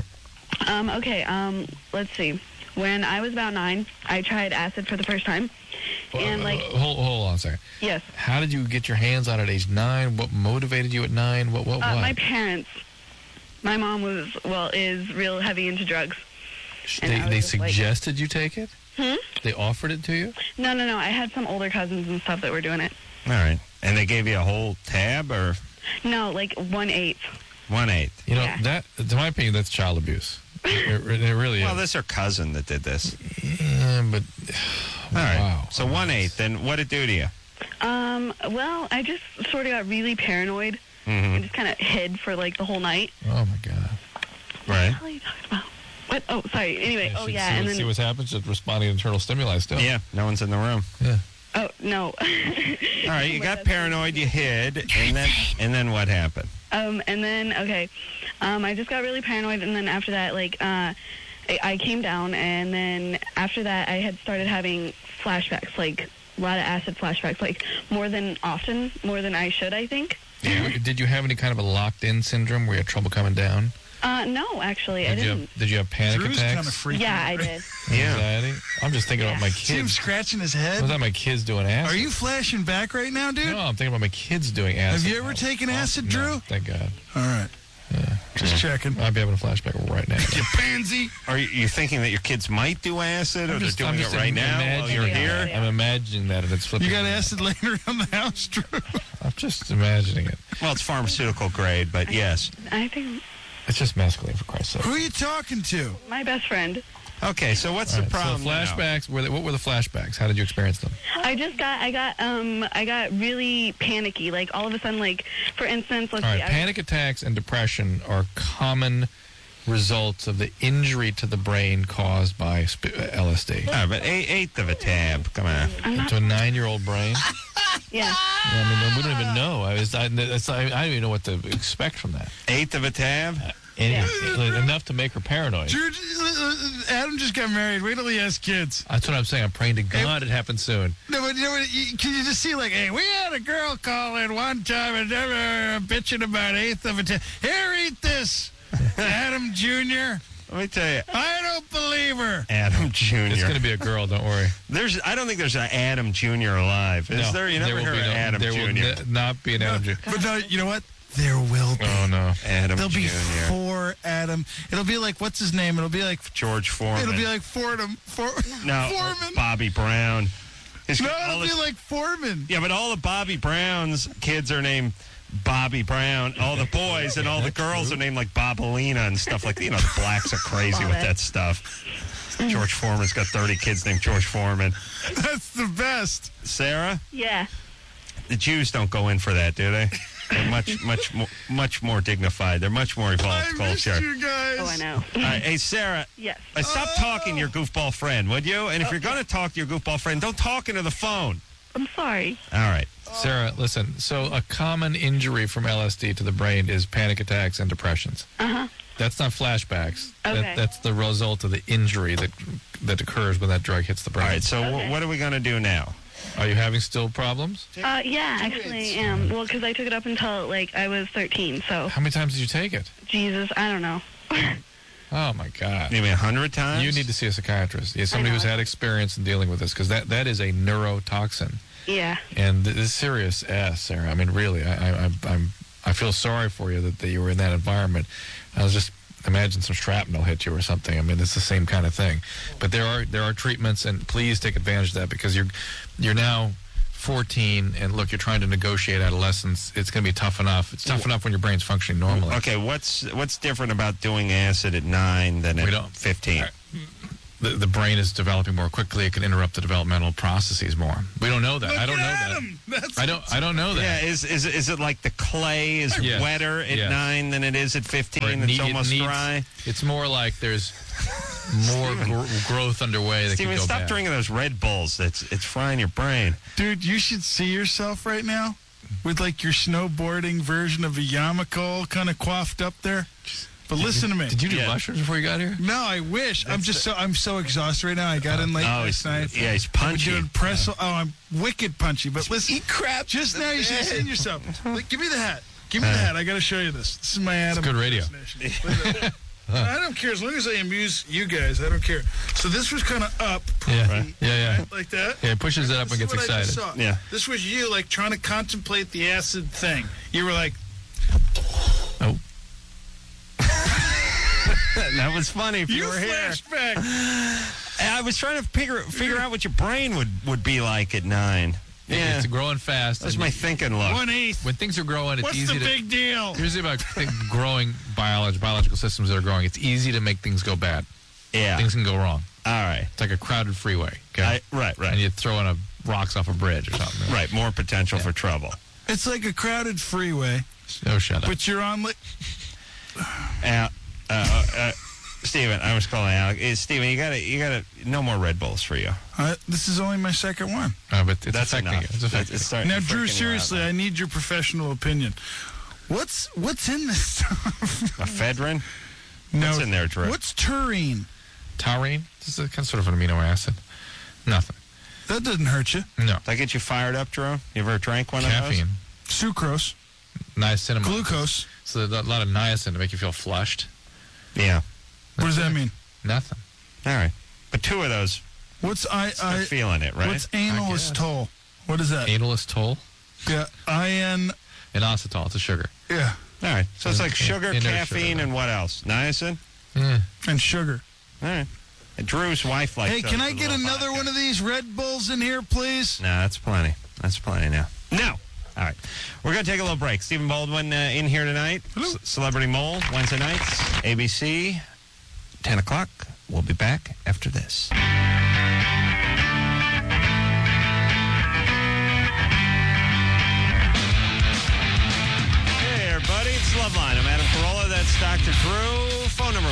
[SPEAKER 9] Okay, let's see. When I was about 9, I tried acid for the first time. And
[SPEAKER 1] hold on a second.
[SPEAKER 9] Yes.
[SPEAKER 1] How did you get your hands on it at age 9? What motivated you at 9? What?
[SPEAKER 9] My parents. My mom is real heavy into drugs.
[SPEAKER 1] They suggested you take it? They offered it to you?
[SPEAKER 9] No. I had some older cousins and stuff that were doing it.
[SPEAKER 2] All right. And they gave you a whole tab or?
[SPEAKER 9] No, like 1/8.
[SPEAKER 2] 1/8.
[SPEAKER 1] You know, that, to my opinion, that's child abuse. It really is.
[SPEAKER 2] Well, that's her cousin that did this.
[SPEAKER 1] Yeah, but...
[SPEAKER 2] All right.
[SPEAKER 1] Wow.
[SPEAKER 2] So 1/8. Then what'd it do to you?
[SPEAKER 9] Well, I just sort of got really paranoid.
[SPEAKER 2] Mm-hmm.
[SPEAKER 9] And just kind of hid for, like, the whole night.
[SPEAKER 1] Oh, my God.
[SPEAKER 2] Right.
[SPEAKER 9] What the hell are you talking about? What? Oh, sorry. Anyway,
[SPEAKER 1] and then... See what happens? Just responding to internal stimuli still.
[SPEAKER 2] Yeah, no one's in the room.
[SPEAKER 1] Yeah.
[SPEAKER 9] Oh, no.
[SPEAKER 2] All right, you got paranoid, you hid, and then what happened?
[SPEAKER 9] And then, okay, I just got really paranoid, and then after that, like, I came down, and then after that, I had started having flashbacks, like, a lot of acid flashbacks, like, more than I should, I think.
[SPEAKER 1] Yeah. Did you have any kind of a locked-in syndrome where you had trouble coming down?
[SPEAKER 9] No, actually, I didn't.
[SPEAKER 1] Did you have panic
[SPEAKER 3] Drew's
[SPEAKER 1] attacks?
[SPEAKER 3] kind of freaking
[SPEAKER 9] Yeah,
[SPEAKER 3] out.
[SPEAKER 9] I did.
[SPEAKER 1] Anxiety? I'm just thinking about my kids.
[SPEAKER 3] See him scratching his head?
[SPEAKER 1] Was that my kids doing acid?
[SPEAKER 3] Are you flashing back right now, dude?
[SPEAKER 1] No, I'm thinking about my kids doing acid.
[SPEAKER 3] Have you ever taken acid, Drew?
[SPEAKER 1] No, thank God.
[SPEAKER 3] All right.
[SPEAKER 1] Yeah.
[SPEAKER 3] Just checking.
[SPEAKER 1] I'd be having a flashback right now.
[SPEAKER 3] You pansy.
[SPEAKER 2] Are you thinking that your kids might do acid, or they're doing it right now while you're here?
[SPEAKER 1] I'm imagining that, and it's flipping.
[SPEAKER 3] You got acid laying around the house, Drew?
[SPEAKER 1] I'm just imagining it.
[SPEAKER 2] Well, it's pharmaceutical grade, but yes.
[SPEAKER 9] I think...
[SPEAKER 1] It's just masculine, for Christ's sake.
[SPEAKER 3] Who are you talking to?
[SPEAKER 9] My best friend.
[SPEAKER 2] Okay, so what's the problem?
[SPEAKER 1] So flashbacks. What were the flashbacks? How did you experience them?
[SPEAKER 9] I got really panicky. Like all of a sudden, like for instance, let's see.
[SPEAKER 1] Panic attacks and depression are common results of the injury to the brain caused by LSD.
[SPEAKER 2] Oh, but eighth of a tab. Come on.
[SPEAKER 1] To a 9-year-old brain.
[SPEAKER 9] Yeah.
[SPEAKER 1] I mean, we don't even know. I don't even know what to expect from that.
[SPEAKER 2] Eighth of a tab.
[SPEAKER 1] Enough to make her paranoid.
[SPEAKER 3] Drew, Adam just got married. Wait till he has kids.
[SPEAKER 1] That's what I'm saying. I'm praying to God it happens soon.
[SPEAKER 3] No, but you know what? Can you just see, like, hey, we had a girl call in one time and bitching about eighth of a tab. Here, eat this, Adam Jr.
[SPEAKER 2] Let me tell you.
[SPEAKER 3] I don't believe her.
[SPEAKER 2] Adam Jr.
[SPEAKER 1] It's going to be a girl, don't worry.
[SPEAKER 2] I don't think there's an Adam Jr. alive. Is there? You never heard of Adam Jr.
[SPEAKER 1] There will not be an Adam Jr.
[SPEAKER 3] But no, you know what? There will be.
[SPEAKER 1] Oh, no.
[SPEAKER 2] Adam
[SPEAKER 3] There'll
[SPEAKER 2] Jr.
[SPEAKER 3] be 4 Adam. It'll be like, what's his name? It'll be like...
[SPEAKER 2] George Foreman.
[SPEAKER 3] It'll be like Fordham.
[SPEAKER 2] No,
[SPEAKER 3] Foreman.
[SPEAKER 2] Bobby Brown.
[SPEAKER 3] It'll be like Foreman.
[SPEAKER 2] Yeah, but all the Bobby Brown's kids are named Bobby Brown. All the boys and all the girls are named like Bobolina and stuff like that. You know, the blacks are crazy with that stuff. George Foreman's got 30 kids named George Foreman.
[SPEAKER 3] That's the best.
[SPEAKER 2] Sarah?
[SPEAKER 9] Yeah.
[SPEAKER 2] The Jews don't go in for that, do they? They're much more dignified. They're much more evolved culture.
[SPEAKER 3] I missed you guys.
[SPEAKER 9] Oh, I know.
[SPEAKER 2] All right, hey, Sarah.
[SPEAKER 9] Yes.
[SPEAKER 2] Stop talking to your goofball friend, would you? And if you're going to talk to your goofball friend, don't talk into the phone.
[SPEAKER 9] I'm sorry.
[SPEAKER 2] All right.
[SPEAKER 1] Sarah, listen. So a common injury from LSD to the brain is panic attacks and depressions.
[SPEAKER 9] Uh-huh.
[SPEAKER 1] That's not flashbacks.
[SPEAKER 9] Okay.
[SPEAKER 1] That's the result of the injury that occurs when that drug hits the brain.
[SPEAKER 2] All right, so what are we going to do now?
[SPEAKER 1] Are you having still problems?
[SPEAKER 9] Yeah, actually I am. Well, because I took it up until, like, I was 13, so...
[SPEAKER 1] How many times did you take it?
[SPEAKER 9] Jesus, I don't know.
[SPEAKER 1] Oh, my God.
[SPEAKER 2] Maybe 100 times?
[SPEAKER 1] You need to see a psychiatrist. Yeah, somebody who's had experience in dealing with this, because that is a neurotoxin.
[SPEAKER 9] Yeah.
[SPEAKER 1] And this is serious ass, Sarah. I mean, really, I feel sorry for you that you were in that environment. I was just imagine some shrapnel hit you or something. I mean, it's the same kind of thing. But there are treatments, and please take advantage of that because you're now 14, and look, you're trying to negotiate adolescence. It's going to be tough enough. It's tough enough when your brain's functioning normally.
[SPEAKER 2] Okay, what's different about doing acid at 9 than at 15?
[SPEAKER 1] The brain is developing more quickly. It can interrupt the developmental processes more. We don't know that. I don't know that. I don't know that.
[SPEAKER 2] Yeah, is it like the clay is wetter at 9 than it is at 15? It's almost dry.
[SPEAKER 1] It's more like there's more growth underway.
[SPEAKER 2] Steven, stop
[SPEAKER 1] bad.
[SPEAKER 2] drinking those Red Bulls. It's frying your brain.
[SPEAKER 3] Dude, you should see yourself right now with like your snowboarding version of a yarmulke kind of coiffed up there. But listen to me.
[SPEAKER 1] Did you do mushrooms before you got here?
[SPEAKER 3] No, I wish. I'm so exhausted right now. I got in late last night.
[SPEAKER 2] Yeah, he's punchy.
[SPEAKER 3] I'm doing press. Oh, I'm wicked punchy. But listen, eat crap. Just now, you should have seen yourself. Like, give me the hat. Give me the hat. I got to show you this. This is my Adam.
[SPEAKER 1] It's good radio.
[SPEAKER 3] I don't care as long as I amuse you guys. I don't care. So this was kind of up.
[SPEAKER 1] Yeah.
[SPEAKER 3] Right? Like that.
[SPEAKER 1] Yeah, it pushes it up and gets excited.
[SPEAKER 2] Yeah.
[SPEAKER 3] This was you like trying to contemplate the acid thing. You were like,
[SPEAKER 1] oh.
[SPEAKER 2] That was funny if you were here.
[SPEAKER 3] Flashback.
[SPEAKER 2] I was trying to figure out what your brain would be like at 9. Yeah,
[SPEAKER 1] it's growing fast.
[SPEAKER 2] That's my thinking look.
[SPEAKER 3] 1/8.
[SPEAKER 1] When things are growing, it's easy to...
[SPEAKER 3] What's the big deal?
[SPEAKER 1] Here's the about growing biological systems that are growing. It's easy to make things go bad.
[SPEAKER 2] Yeah.
[SPEAKER 1] Things can go wrong.
[SPEAKER 2] All right.
[SPEAKER 1] It's like a crowded freeway. Okay?
[SPEAKER 2] Right.
[SPEAKER 1] And you throw in rocks off a bridge or something.
[SPEAKER 2] Right, more potential for trouble.
[SPEAKER 3] It's like a crowded freeway.
[SPEAKER 1] Oh, shut up.
[SPEAKER 3] But you're on...
[SPEAKER 2] Steven, I was calling Alec. Steven, you gotta no more Red Bulls for you.
[SPEAKER 3] This is only my second one.
[SPEAKER 1] But it's
[SPEAKER 2] That's
[SPEAKER 1] affecting
[SPEAKER 2] enough.
[SPEAKER 1] you. It's affecting you.
[SPEAKER 3] Now, Drew, seriously, I need your professional opinion. What's in this stuff?
[SPEAKER 2] Ephedrine?
[SPEAKER 3] No.
[SPEAKER 2] What's in there, Drew?
[SPEAKER 3] What's taurine?
[SPEAKER 1] Taurine? This is sort of an amino acid. Nothing.
[SPEAKER 3] That doesn't hurt you.
[SPEAKER 1] No.
[SPEAKER 2] Does that get you fired up, Drew? You ever drank one
[SPEAKER 1] Caffeine.
[SPEAKER 2] of
[SPEAKER 3] those? Sucrose.
[SPEAKER 1] Niacinamide.
[SPEAKER 3] Glucose.
[SPEAKER 1] So there's a lot of niacin to make you feel flushed.
[SPEAKER 2] Yeah.
[SPEAKER 3] What does that mean?
[SPEAKER 1] Nothing.
[SPEAKER 2] All right. But 2 of those,
[SPEAKER 3] What's
[SPEAKER 2] start feeling it, right?
[SPEAKER 3] What's analystol? What is that?
[SPEAKER 1] Analystol?
[SPEAKER 3] Yeah.
[SPEAKER 1] Inositol. It's a sugar.
[SPEAKER 3] Yeah.
[SPEAKER 2] All right. So it's like sugar,
[SPEAKER 1] Inert
[SPEAKER 2] caffeine,
[SPEAKER 1] sugar.
[SPEAKER 2] and what else? Niacin?
[SPEAKER 1] Yeah.
[SPEAKER 3] And sugar.
[SPEAKER 2] All right. And Drew's wife likes
[SPEAKER 3] Hey, can I get another one of these Red Bulls in here, please?
[SPEAKER 2] No, that's plenty. That's plenty now. No. All right. We're going to take a little break. Stephen Baldwin in here tonight. Celebrity Mole, Wednesday nights. ABC, 10 o'clock. We'll be back after this. Hey, everybody. It's Loveline. I'm Adam Carolla. That's Dr. Drew. Phone number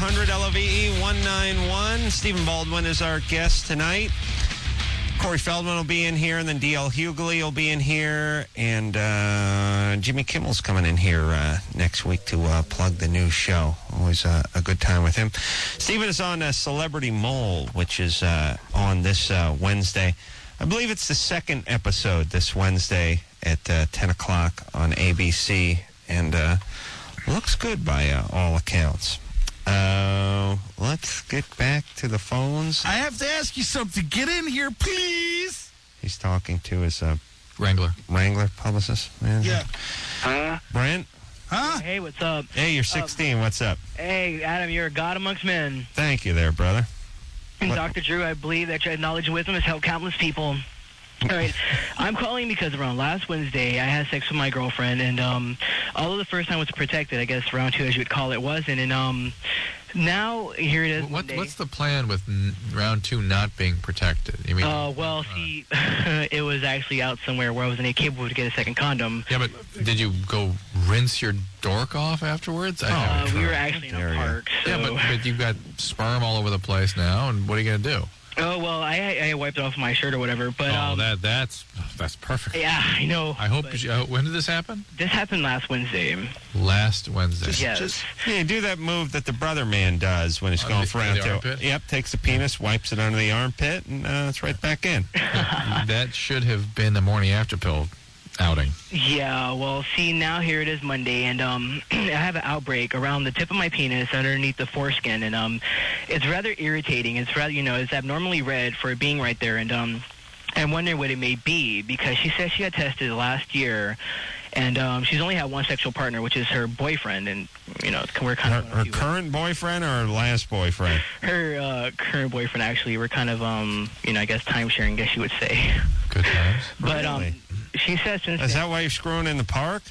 [SPEAKER 2] 1-800-LOVE-191. Stephen Baldwin is our guest tonight. Corey Feldman will be in here, and then D.L. Hughley will be in here, and Jimmy Kimmel's coming in here next week to plug the new show. Always a good time with him. Stephen is on Celebrity Mole, which is on this Wednesday. I believe it's the second episode this Wednesday at 10 o'clock on ABC, and looks good by all accounts. Let's get back to the phones.
[SPEAKER 3] I have to ask you something. Get in here, please.
[SPEAKER 2] He's talking to his
[SPEAKER 1] Wrangler
[SPEAKER 2] publicist. Manager.
[SPEAKER 7] Yeah.
[SPEAKER 2] Brent?
[SPEAKER 3] Huh?
[SPEAKER 10] Hey, what's up?
[SPEAKER 2] Hey, you're 16. What's up?
[SPEAKER 10] Hey, Adam, you're a god amongst men.
[SPEAKER 2] Thank you there, brother.
[SPEAKER 10] And Dr. Drew, I believe that your knowledge and wisdom has helped countless people. All right, I'm calling because around last Wednesday, I had sex with my girlfriend, and although the first time was protected, I guess round 2, as you would call it, wasn't, and now here it is.
[SPEAKER 1] What's the plan with round 2 not being protected? You mean?
[SPEAKER 10] Well, see, it was actually out somewhere where I was incapable to get a second condom.
[SPEAKER 1] Yeah, but did you go rinse your dork off afterwards?
[SPEAKER 10] We were actually in a park. So.
[SPEAKER 1] Yeah, but you've got sperm all over the place now, and what are you going to do?
[SPEAKER 10] Oh, well, I wiped it off my shirt or whatever, but...
[SPEAKER 1] that's perfect.
[SPEAKER 10] Yeah, I know.
[SPEAKER 1] I hope... when did this happen?
[SPEAKER 10] This happened last Wednesday.
[SPEAKER 1] Last Wednesday.
[SPEAKER 10] Yes.
[SPEAKER 2] Do that move that the brother man does when he's going for round 2. Yep, takes the penis, wipes it under the armpit, and it's right back in.
[SPEAKER 1] That should have been the morning after pill outing.
[SPEAKER 10] Yeah, well, see, now here it is Monday, and I have an outbreak around the tip of my penis underneath the foreskin, and it's rather irritating. It's rather, it's abnormally red for it being right there, and I'm wondering what it may be, because she says she got tested last year, and she's only had one sexual partner, which is her boyfriend, and, you know, we're kind of...
[SPEAKER 2] Her current boyfriend or her last boyfriend?
[SPEAKER 10] Her current boyfriend, actually. We're kind of, you know, I guess time-sharing, I guess you would say.
[SPEAKER 1] Good times.
[SPEAKER 10] But,
[SPEAKER 2] really?
[SPEAKER 10] She says...
[SPEAKER 2] Is that why you're screwing in the park?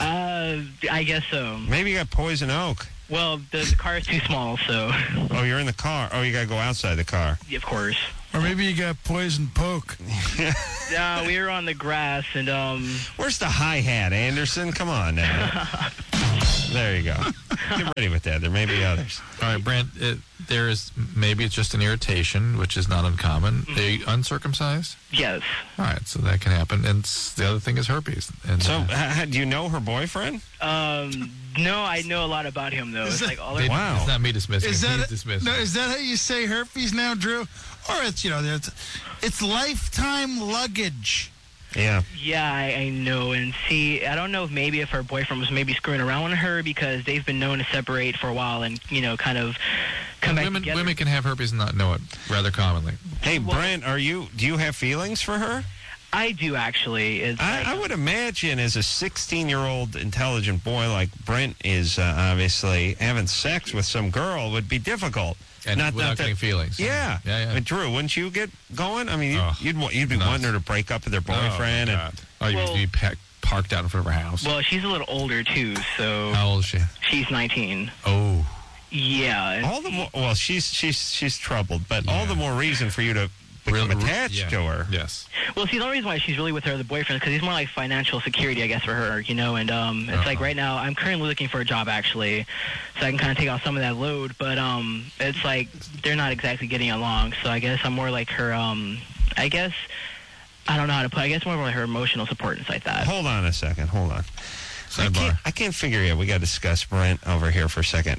[SPEAKER 10] I guess so.
[SPEAKER 2] Maybe you got poison oak.
[SPEAKER 10] Well, the car is too small, so...
[SPEAKER 2] Oh, you're in the car. Oh, you got to go outside the car.
[SPEAKER 10] Yeah, of course.
[SPEAKER 3] Or maybe you got poison poke.
[SPEAKER 10] No, we were on the grass, and...
[SPEAKER 2] Where's the hi-hat, Anderson? Come on now. There you go. Get ready with that. There may be others.
[SPEAKER 1] All right, Brent, maybe it's just an irritation, which is not uncommon. Are you uncircumcised?
[SPEAKER 10] Yes.
[SPEAKER 1] All right, so that can happen. And the other thing is herpes. And
[SPEAKER 2] so, do you know her boyfriend?
[SPEAKER 10] No, I know a lot about him, though. It's like all
[SPEAKER 2] wow.
[SPEAKER 1] It's not me dismissing
[SPEAKER 3] Is
[SPEAKER 1] him.
[SPEAKER 3] that,
[SPEAKER 1] He's dismissing
[SPEAKER 3] no,
[SPEAKER 1] him.
[SPEAKER 3] is that how you say herpes now, Drew? Or it's, you know, it's lifetime luggage.
[SPEAKER 2] Yeah.
[SPEAKER 10] Yeah, I know. And see, I don't know if her boyfriend was maybe screwing around with her, because they've been known to separate for a while and, you know, kind of come back together.
[SPEAKER 1] Women can have herpes and not know it rather commonly.
[SPEAKER 2] Hey, Brent, do you have feelings for her?
[SPEAKER 10] I do, actually.
[SPEAKER 2] I would imagine as a 16-year-old intelligent boy like Brent is obviously having sex with some girl would be difficult.
[SPEAKER 1] And without getting feelings.
[SPEAKER 2] Yeah. I mean, Drew, wouldn't you get going? I mean, you'd be wanting her to break up with her boyfriend.
[SPEAKER 1] You'd be parked out in front of her house.
[SPEAKER 10] Well, she's a little older, too, so...
[SPEAKER 1] How old is she?
[SPEAKER 10] She's 19.
[SPEAKER 1] Oh.
[SPEAKER 10] Yeah.
[SPEAKER 2] All the more... Well, she's troubled, but all the more reason for you to become attached to her.
[SPEAKER 1] Yes.
[SPEAKER 10] Well, see, the only reason why she's really with her, the boyfriend, is because he's more like financial security, I guess, for her, you know, and it's like right now, I'm currently looking for a job, actually, so I can kind of take off some of that load, but it's like they're not exactly getting along, so I guess I'm more like her, I guess, I don't know how to put it, I guess more like her emotional support and stuff like that.
[SPEAKER 2] Hold on a second, hold on.
[SPEAKER 1] Sidebar.
[SPEAKER 2] I can't figure it out. We got to discuss Brent over here for a second.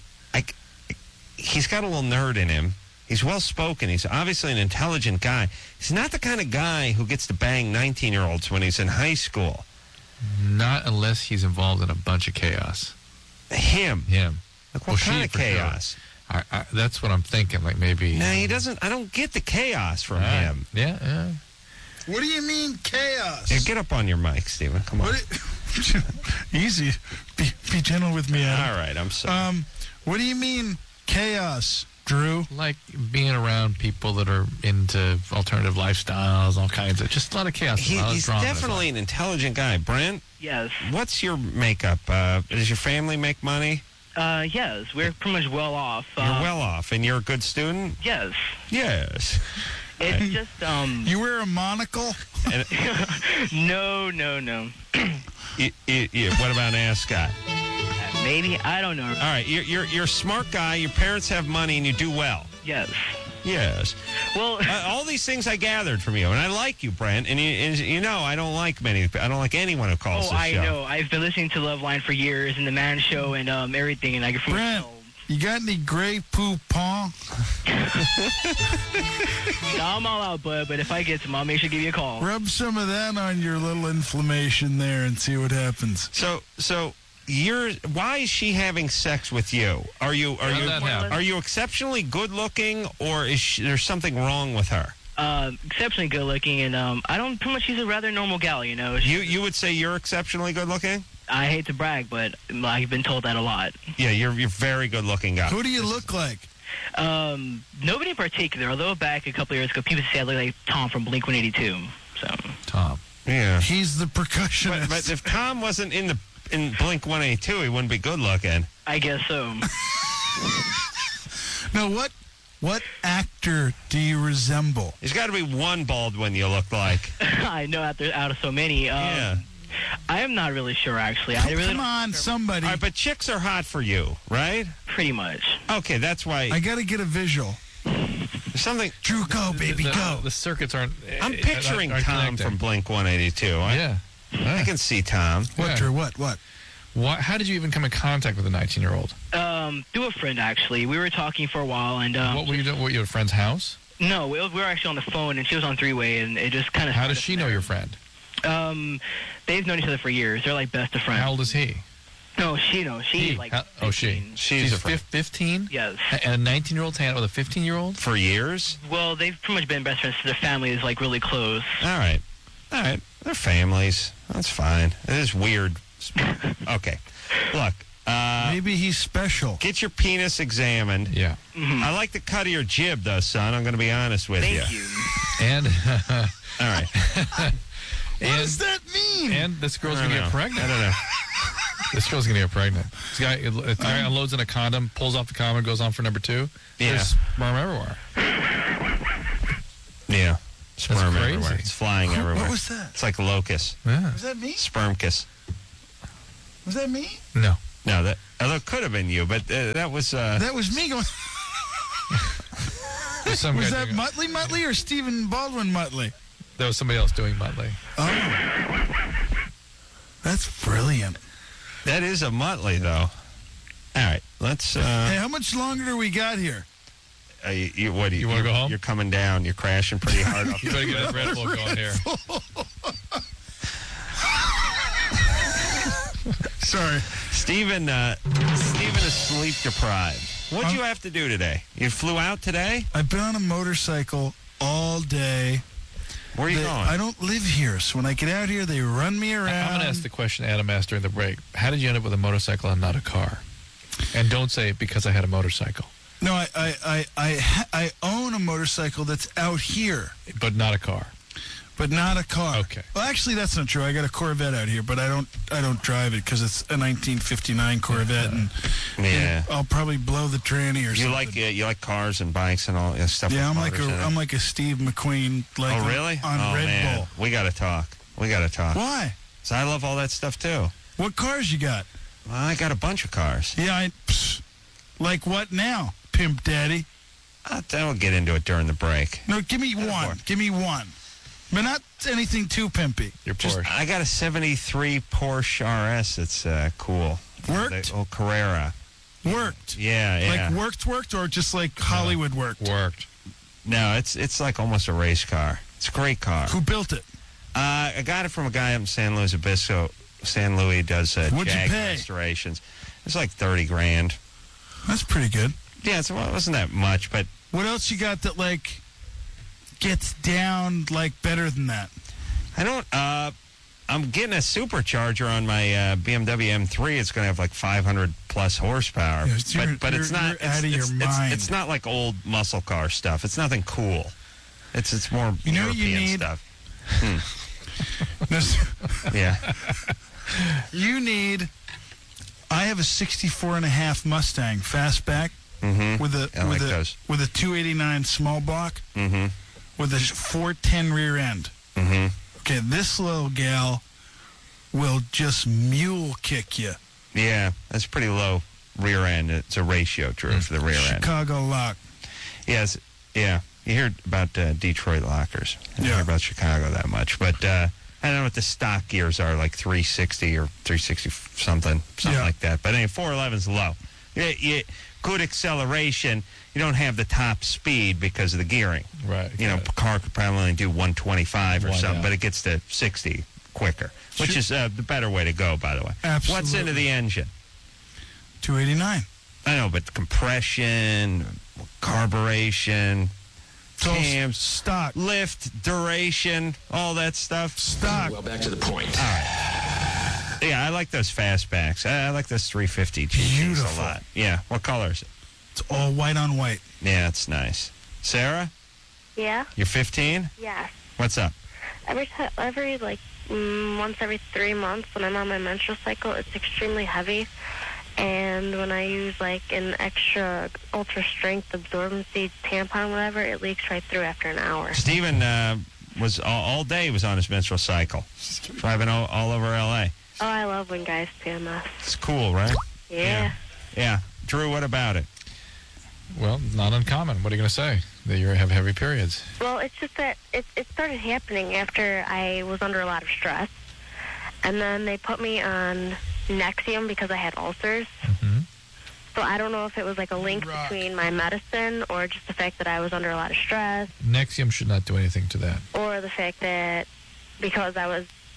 [SPEAKER 2] He's got a little nerd in him. He's well-spoken. He's obviously an intelligent guy. He's not the kind of guy who gets to bang 19-year-olds when he's in high school.
[SPEAKER 1] Not unless he's involved in a bunch of chaos.
[SPEAKER 2] Him? Like what kind of chaos?
[SPEAKER 1] Sure. That's what I'm thinking. Like maybe...
[SPEAKER 2] No, he doesn't... I don't get the chaos from him.
[SPEAKER 1] Yeah.
[SPEAKER 3] What do you mean chaos?
[SPEAKER 2] Yeah, get up on your mic, Stephen. Come on.
[SPEAKER 3] Easy. Be gentle with me, Adam.
[SPEAKER 2] All right, I'm sorry.
[SPEAKER 3] What do you mean chaos, Drew?
[SPEAKER 1] Like being around people that are into alternative lifestyles, all kinds of... Just a lot of chaos.
[SPEAKER 2] He's definitely an intelligent guy. Brent?
[SPEAKER 10] Yes.
[SPEAKER 2] What's your makeup? Does your family make money?
[SPEAKER 10] Yes. We're pretty much well off.
[SPEAKER 2] You're well off, and you're a good student?
[SPEAKER 10] Yes.
[SPEAKER 2] Yes.
[SPEAKER 10] It's just,
[SPEAKER 3] You wear a monocle?
[SPEAKER 10] No.
[SPEAKER 2] What about an ascot?
[SPEAKER 10] Maybe. I don't know.
[SPEAKER 2] All right. You're a smart guy. Your parents have money, and you do well.
[SPEAKER 10] Yes.
[SPEAKER 2] Yes.
[SPEAKER 10] Well,
[SPEAKER 2] all these things I gathered from you, and I like you, Brent. And you know, I don't like anyone who calls this show.
[SPEAKER 10] I know. I've been listening to Loveline for years, and the Man Show, and everything. And I get from
[SPEAKER 3] Brent, you got any Grey Poupon?
[SPEAKER 10] No, I'm all out, bud. But if I get some, I'll make sure to give you a call.
[SPEAKER 3] Rub some of that on your little inflammation there and see what happens.
[SPEAKER 2] So. Why is she having sex with you? Are you exceptionally good looking, or is there something wrong with her?
[SPEAKER 10] Exceptionally good looking, and I don't pretty much. She's a rather normal gal, you know.
[SPEAKER 2] You would say you're exceptionally good looking?
[SPEAKER 10] I hate to brag, but I've been told that a lot.
[SPEAKER 2] Yeah, you're very good looking guy.
[SPEAKER 3] Who do you look like?
[SPEAKER 10] Nobody in particular. Although back a couple years ago, people say I look like Tom from Blink-182. So
[SPEAKER 1] Tom.
[SPEAKER 2] Yeah,
[SPEAKER 3] he's the percussionist.
[SPEAKER 2] But if Tom wasn't in Blink-182, he wouldn't be good looking.
[SPEAKER 10] I guess so.
[SPEAKER 3] Now, what actor do you resemble?
[SPEAKER 2] There's got to be one Baldwin you look like.
[SPEAKER 10] I know out of so many.
[SPEAKER 2] Yeah.
[SPEAKER 10] I am not really sure, actually.
[SPEAKER 3] Come on, somebody.
[SPEAKER 2] All right, but chicks are hot for you, right?
[SPEAKER 10] Pretty much.
[SPEAKER 2] Okay, that's why.
[SPEAKER 3] I got to get a visual.
[SPEAKER 2] Something.
[SPEAKER 3] Drew, go, baby, go.
[SPEAKER 1] The circuits aren't...
[SPEAKER 2] I'm picturing Tom from Blink-182.
[SPEAKER 1] Yeah.
[SPEAKER 2] I can see Tom.
[SPEAKER 3] What, Drew? What?
[SPEAKER 1] How did you even come in contact with a 19-year-old?
[SPEAKER 10] Through a friend, actually. We were talking for a while, and...
[SPEAKER 1] what were you doing? What, your friend's house?
[SPEAKER 10] No, we were actually on the phone, and she was on three-way, and it just kind of...
[SPEAKER 1] How does she know your friend?
[SPEAKER 10] They've known each other for years. They're like best of friends.
[SPEAKER 1] How old is he?
[SPEAKER 10] No, she knows. She's like.
[SPEAKER 1] She's 15?
[SPEAKER 10] Yes.
[SPEAKER 1] And a 19-year-old's hanging out with a 15-year-old?
[SPEAKER 2] For years?
[SPEAKER 10] Well, they've pretty much been best friends. So their family is like really close.
[SPEAKER 2] All right. They're families. That's fine. It is weird. Okay. Look.
[SPEAKER 3] Maybe he's special.
[SPEAKER 2] Get your penis examined.
[SPEAKER 1] Yeah.
[SPEAKER 10] Mm-hmm.
[SPEAKER 2] I like the cut of your jib, though, son. I'm going to be honest with
[SPEAKER 10] Thank you.
[SPEAKER 1] And
[SPEAKER 2] all right.
[SPEAKER 3] What does that mean?
[SPEAKER 1] And this girl's going to get pregnant.
[SPEAKER 2] I don't know.
[SPEAKER 1] This girl's going to get pregnant. This guy unloads in a condom, pulls off the condom, goes on for number 2.
[SPEAKER 2] Yeah.
[SPEAKER 1] There's sperm everywhere.
[SPEAKER 2] Yeah. Sperm
[SPEAKER 1] crazy.
[SPEAKER 2] everywhere. It's flying everywhere.
[SPEAKER 3] What was that?
[SPEAKER 2] It's like a locust.
[SPEAKER 1] Yeah.
[SPEAKER 3] Was that me?
[SPEAKER 2] Sperm kiss.
[SPEAKER 3] Was that me?
[SPEAKER 1] No.
[SPEAKER 2] No, although it could have been you, but that was...
[SPEAKER 3] That was me going...
[SPEAKER 1] Was
[SPEAKER 3] that Muttley or Stephen Baldwin Muttley?
[SPEAKER 1] That was somebody else doing Muttley.
[SPEAKER 3] Oh. That's brilliant.
[SPEAKER 2] That is a Muttley, though. All right, let's...
[SPEAKER 3] hey, how much longer do we got here?
[SPEAKER 2] You want to
[SPEAKER 1] go home?
[SPEAKER 2] You're coming down. You're crashing pretty hard.
[SPEAKER 1] You better get that Red Bull going here.
[SPEAKER 3] Sorry.
[SPEAKER 2] Steven is sleep deprived. What'd you have to do today? You flew out today?
[SPEAKER 3] I've been on a motorcycle all day.
[SPEAKER 2] Where are you going?
[SPEAKER 3] I don't live here, so when I get out here, they run me around.
[SPEAKER 1] I'm going to ask the question Adam asked during the break. How did you end up with a motorcycle and not a car? And don't say because I had a motorcycle.
[SPEAKER 3] No, I own a motorcycle that's out here.
[SPEAKER 1] But not a car.
[SPEAKER 3] But not a car.
[SPEAKER 1] Okay.
[SPEAKER 3] Well, actually, that's not true. I got a Corvette out here, but I don't drive it because it's a 1959 Corvette, and I'll probably blow the tranny or something.
[SPEAKER 2] You like cars and bikes and all that stuff.
[SPEAKER 3] Yeah, I'm like a Steve McQueen. Like
[SPEAKER 2] oh, really?
[SPEAKER 3] On Red Bull.
[SPEAKER 2] We got to talk.
[SPEAKER 3] Why?
[SPEAKER 2] So I love all that stuff too.
[SPEAKER 3] What cars you got?
[SPEAKER 2] Well, I got a bunch of cars.
[SPEAKER 3] Yeah, like what now, Pimp Daddy?
[SPEAKER 2] I'll get into it during the break.
[SPEAKER 3] No, give me one. Give me one. But not anything too pimpy.
[SPEAKER 1] Your Porsche.
[SPEAKER 2] I got a 73 Porsche RS. It's cool.
[SPEAKER 3] Worked?
[SPEAKER 2] The old Carrera.
[SPEAKER 3] Worked?
[SPEAKER 2] Yeah.
[SPEAKER 3] Like worked or just like Hollywood worked?
[SPEAKER 1] Worked.
[SPEAKER 2] No, it's like almost a race car. It's a great car.
[SPEAKER 3] Who built it?
[SPEAKER 2] I got it from a guy up in San Luis Obispo. San Luis does Jag restorations. It's like $30,000.
[SPEAKER 3] That's pretty good.
[SPEAKER 2] Yeah, it wasn't that much, but...
[SPEAKER 3] What else you got that, like, gets down, like, better than that?
[SPEAKER 2] I don't... I'm getting a supercharger on my BMW M3. It's going to have, like, 500-plus horsepower.
[SPEAKER 3] Yeah,
[SPEAKER 2] but it's not...
[SPEAKER 3] You're out of your mind.
[SPEAKER 2] It's not like old muscle car stuff. It's nothing cool. It's more European stuff. Yeah.
[SPEAKER 3] You need... I have a 64.5 Mustang fastback with a 289 small block with a 410 rear end. Okay, this little gal will just mule kick you.
[SPEAKER 2] Yeah, that's pretty low rear end. It's a ratio, Drew, for the rear end.
[SPEAKER 3] Chicago lock.
[SPEAKER 2] Yes, yeah. You hear about Detroit lockers. I don't hear about Chicago that much, but I don't know what the stock gears are, like 360 or 360 something like that. But anyway, 411's low. Good acceleration. You don't have the top speed because of the gearing.
[SPEAKER 1] Right.
[SPEAKER 2] A car could probably only do 125 or something, but it gets to 60 quicker, which is the better way to go, by the way.
[SPEAKER 3] Absolutely.
[SPEAKER 2] What's into the engine?
[SPEAKER 3] 289.
[SPEAKER 2] I know, but compression, carburation, cams,
[SPEAKER 3] stock,
[SPEAKER 2] lift, duration, all that stuff.
[SPEAKER 3] Stock.
[SPEAKER 4] Well, back to the point.
[SPEAKER 2] All right. Yeah, I like those fastbacks. I like those 350 GTs
[SPEAKER 3] Beautiful.
[SPEAKER 2] a lot. Yeah. What color is it?
[SPEAKER 3] It's all white on white.
[SPEAKER 2] Yeah, it's nice. Sarah?
[SPEAKER 8] Yeah?
[SPEAKER 2] You're 15?
[SPEAKER 8] Yes.
[SPEAKER 2] What's up?
[SPEAKER 8] Once every 3 months when I'm on my menstrual cycle, it's extremely heavy. And when I use an extra ultra strength absorbency tampon, whatever, it leaks right through after an hour.
[SPEAKER 2] Steven was all day was on his menstrual cycle, driving all over L.A.
[SPEAKER 8] Oh, I love when guys PMS.
[SPEAKER 2] It's cool, right?
[SPEAKER 8] Yeah.
[SPEAKER 2] Yeah. Drew, what about it?
[SPEAKER 1] Well, not uncommon. What are you going to say? That you have heavy periods?
[SPEAKER 8] Well, it's just that it started happening after I was under a lot of stress. And then they put me on Nexium because I had ulcers. So I don't know if it was a link between my medicine or just the fact that I was under a lot of stress.
[SPEAKER 1] Nexium should not do anything to that.
[SPEAKER 8] Or the fact that because I was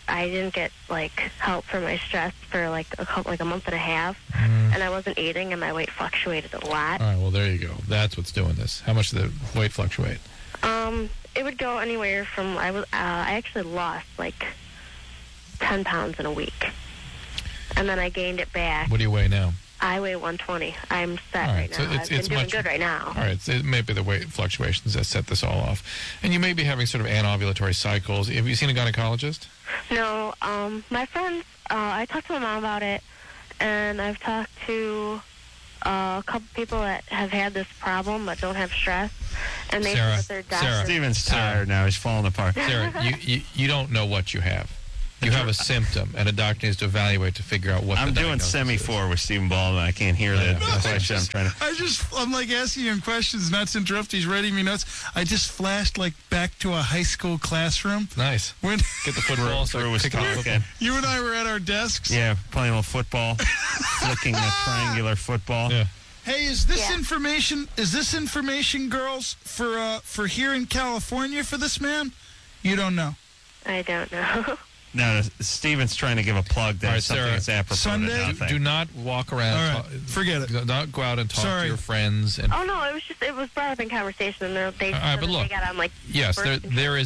[SPEAKER 11] I didn't get like help for my stress for like a month and a half, and I wasn't eating, and my weight fluctuated a lot.
[SPEAKER 1] All right, well, there you go. That's what's doing this. How much did the weight fluctuate?
[SPEAKER 11] It would go anywhere from I actually lost like 10 pounds in a week, and then I gained it back.
[SPEAKER 1] What do you weigh now?
[SPEAKER 11] I weigh 120. I'm set right now.
[SPEAKER 1] So
[SPEAKER 11] I've been doing good right now.
[SPEAKER 1] All right, so it may be the weight fluctuations that set this all off. And you may be having sort of anovulatory cycles. Have you seen a gynecologist?
[SPEAKER 11] No, my friends, I talked to my mom about it, and I've talked to a couple people that have had this problem but don't have stress, and they said that their doctor...
[SPEAKER 2] Steven's tired now. He's falling apart.
[SPEAKER 1] Sarah, you don't know what you have. You have a symptom, and a doctor needs to evaluate to figure out what
[SPEAKER 2] I'm
[SPEAKER 1] the
[SPEAKER 2] doing semi-4 with Stephen Baldwin. I can't hear the question.
[SPEAKER 3] I'm like asking him questions, not to interrupt. He's writing me notes. I just flashed like back to a high school classroom.
[SPEAKER 1] Nice.
[SPEAKER 3] When
[SPEAKER 1] get the football.
[SPEAKER 2] Drew was talking.
[SPEAKER 3] You and I were at our desks.
[SPEAKER 2] Yeah, playing a little football, flicking the triangular football.
[SPEAKER 1] Yeah.
[SPEAKER 3] Hey, is this information? Is this information, girls, for here in California for this man? You don't know.
[SPEAKER 11] I don't know.
[SPEAKER 2] No, Steven's trying to give a plug that something that's apropos
[SPEAKER 3] Sunday?
[SPEAKER 2] to nothing.
[SPEAKER 1] Do not walk around.
[SPEAKER 3] All right, forget it.
[SPEAKER 1] Do not go out and talk to your friends. And
[SPEAKER 11] Oh no, it was brought up in conversation, and they
[SPEAKER 1] but look,
[SPEAKER 11] got on like
[SPEAKER 1] yes, there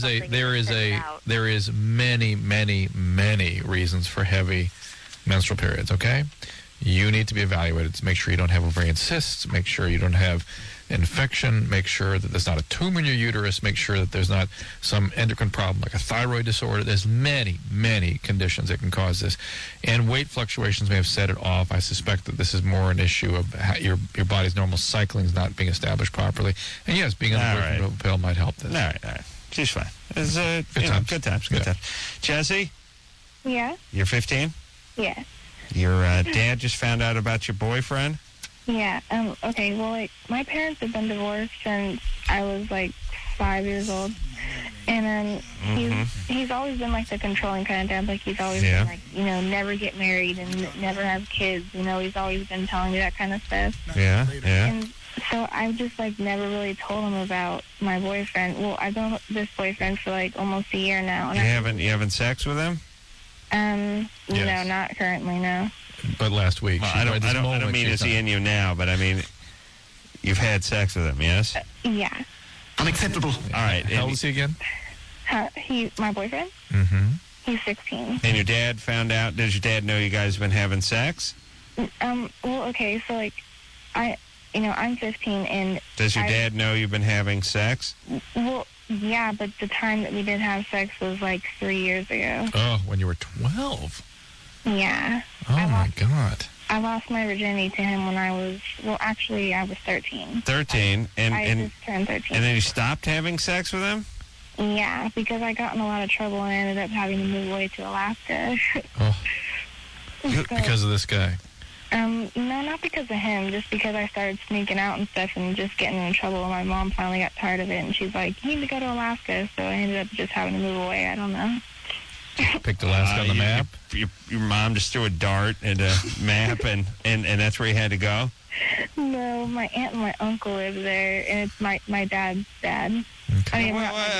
[SPEAKER 1] is many reasons for heavy menstrual periods. Okay, you need to be evaluated to make sure you don't have ovarian cysts. Make sure you don't have infection. Make sure that there's not a tumor in your uterus. Make sure that there's not some endocrine problem like a thyroid disorder. There's many conditions that can cause this, and weight fluctuations may have set it off. I suspect that this is more an issue of how your body's normal cycling is not being established properly. And yes, being on the pill might help this.
[SPEAKER 2] All right. She's fine. It's good times. Jesse?
[SPEAKER 8] Yeah?
[SPEAKER 2] You're 15?
[SPEAKER 8] Yeah.
[SPEAKER 2] Your dad just found out about your boyfriend?
[SPEAKER 8] Yeah. Okay, well, like, my parents have been divorced since I was, like, 5 years old. And he's always been, like, the controlling kind of dad. Like, he's always been, like, never get married and never have kids. He's always been telling me that kind of stuff.
[SPEAKER 2] Yeah.
[SPEAKER 8] And so I've just, like, never really told him about my boyfriend. Well, I've been with this boyfriend for, like, almost a year now. And
[SPEAKER 2] you having sex with him?
[SPEAKER 8] No, not currently, no.
[SPEAKER 1] But last week.
[SPEAKER 2] Well, I don't mean is he in you now, but I mean, you've had sex with him, yes?
[SPEAKER 8] Yeah.
[SPEAKER 2] Unacceptable. All right.
[SPEAKER 1] How old is he again?
[SPEAKER 8] My boyfriend?
[SPEAKER 1] Mm-hmm.
[SPEAKER 8] He's 16.
[SPEAKER 2] And your dad found out? Does your dad know you guys have been having sex?
[SPEAKER 8] Well, okay, so, like, I'm 15, and...
[SPEAKER 2] Does your dad know you've been having sex?
[SPEAKER 8] Well, yeah, but the time that we did have sex was, like, 3 years ago.
[SPEAKER 1] Oh, when you were 12?
[SPEAKER 8] Yeah.
[SPEAKER 1] Oh, my God.
[SPEAKER 8] I lost my virginity to him when I was 13.
[SPEAKER 2] 13?
[SPEAKER 8] I just turned 13.
[SPEAKER 2] And then you stopped having sex with him?
[SPEAKER 8] Yeah, because I got in a lot of trouble and I ended up having to move away to Alaska.
[SPEAKER 1] Oh. Because of this guy?
[SPEAKER 8] No, not because of him, just because I started sneaking out and stuff and just getting in trouble, and my mom finally got tired of it, and she's like, you need to go to Alaska, so I ended up just having to move away. I don't know.
[SPEAKER 1] Picked Alaska on the map?
[SPEAKER 2] Your mom just threw a dart at a map, and that's where you had to go?
[SPEAKER 8] No, my aunt and my uncle live there, and it's my dad's dad. Okay.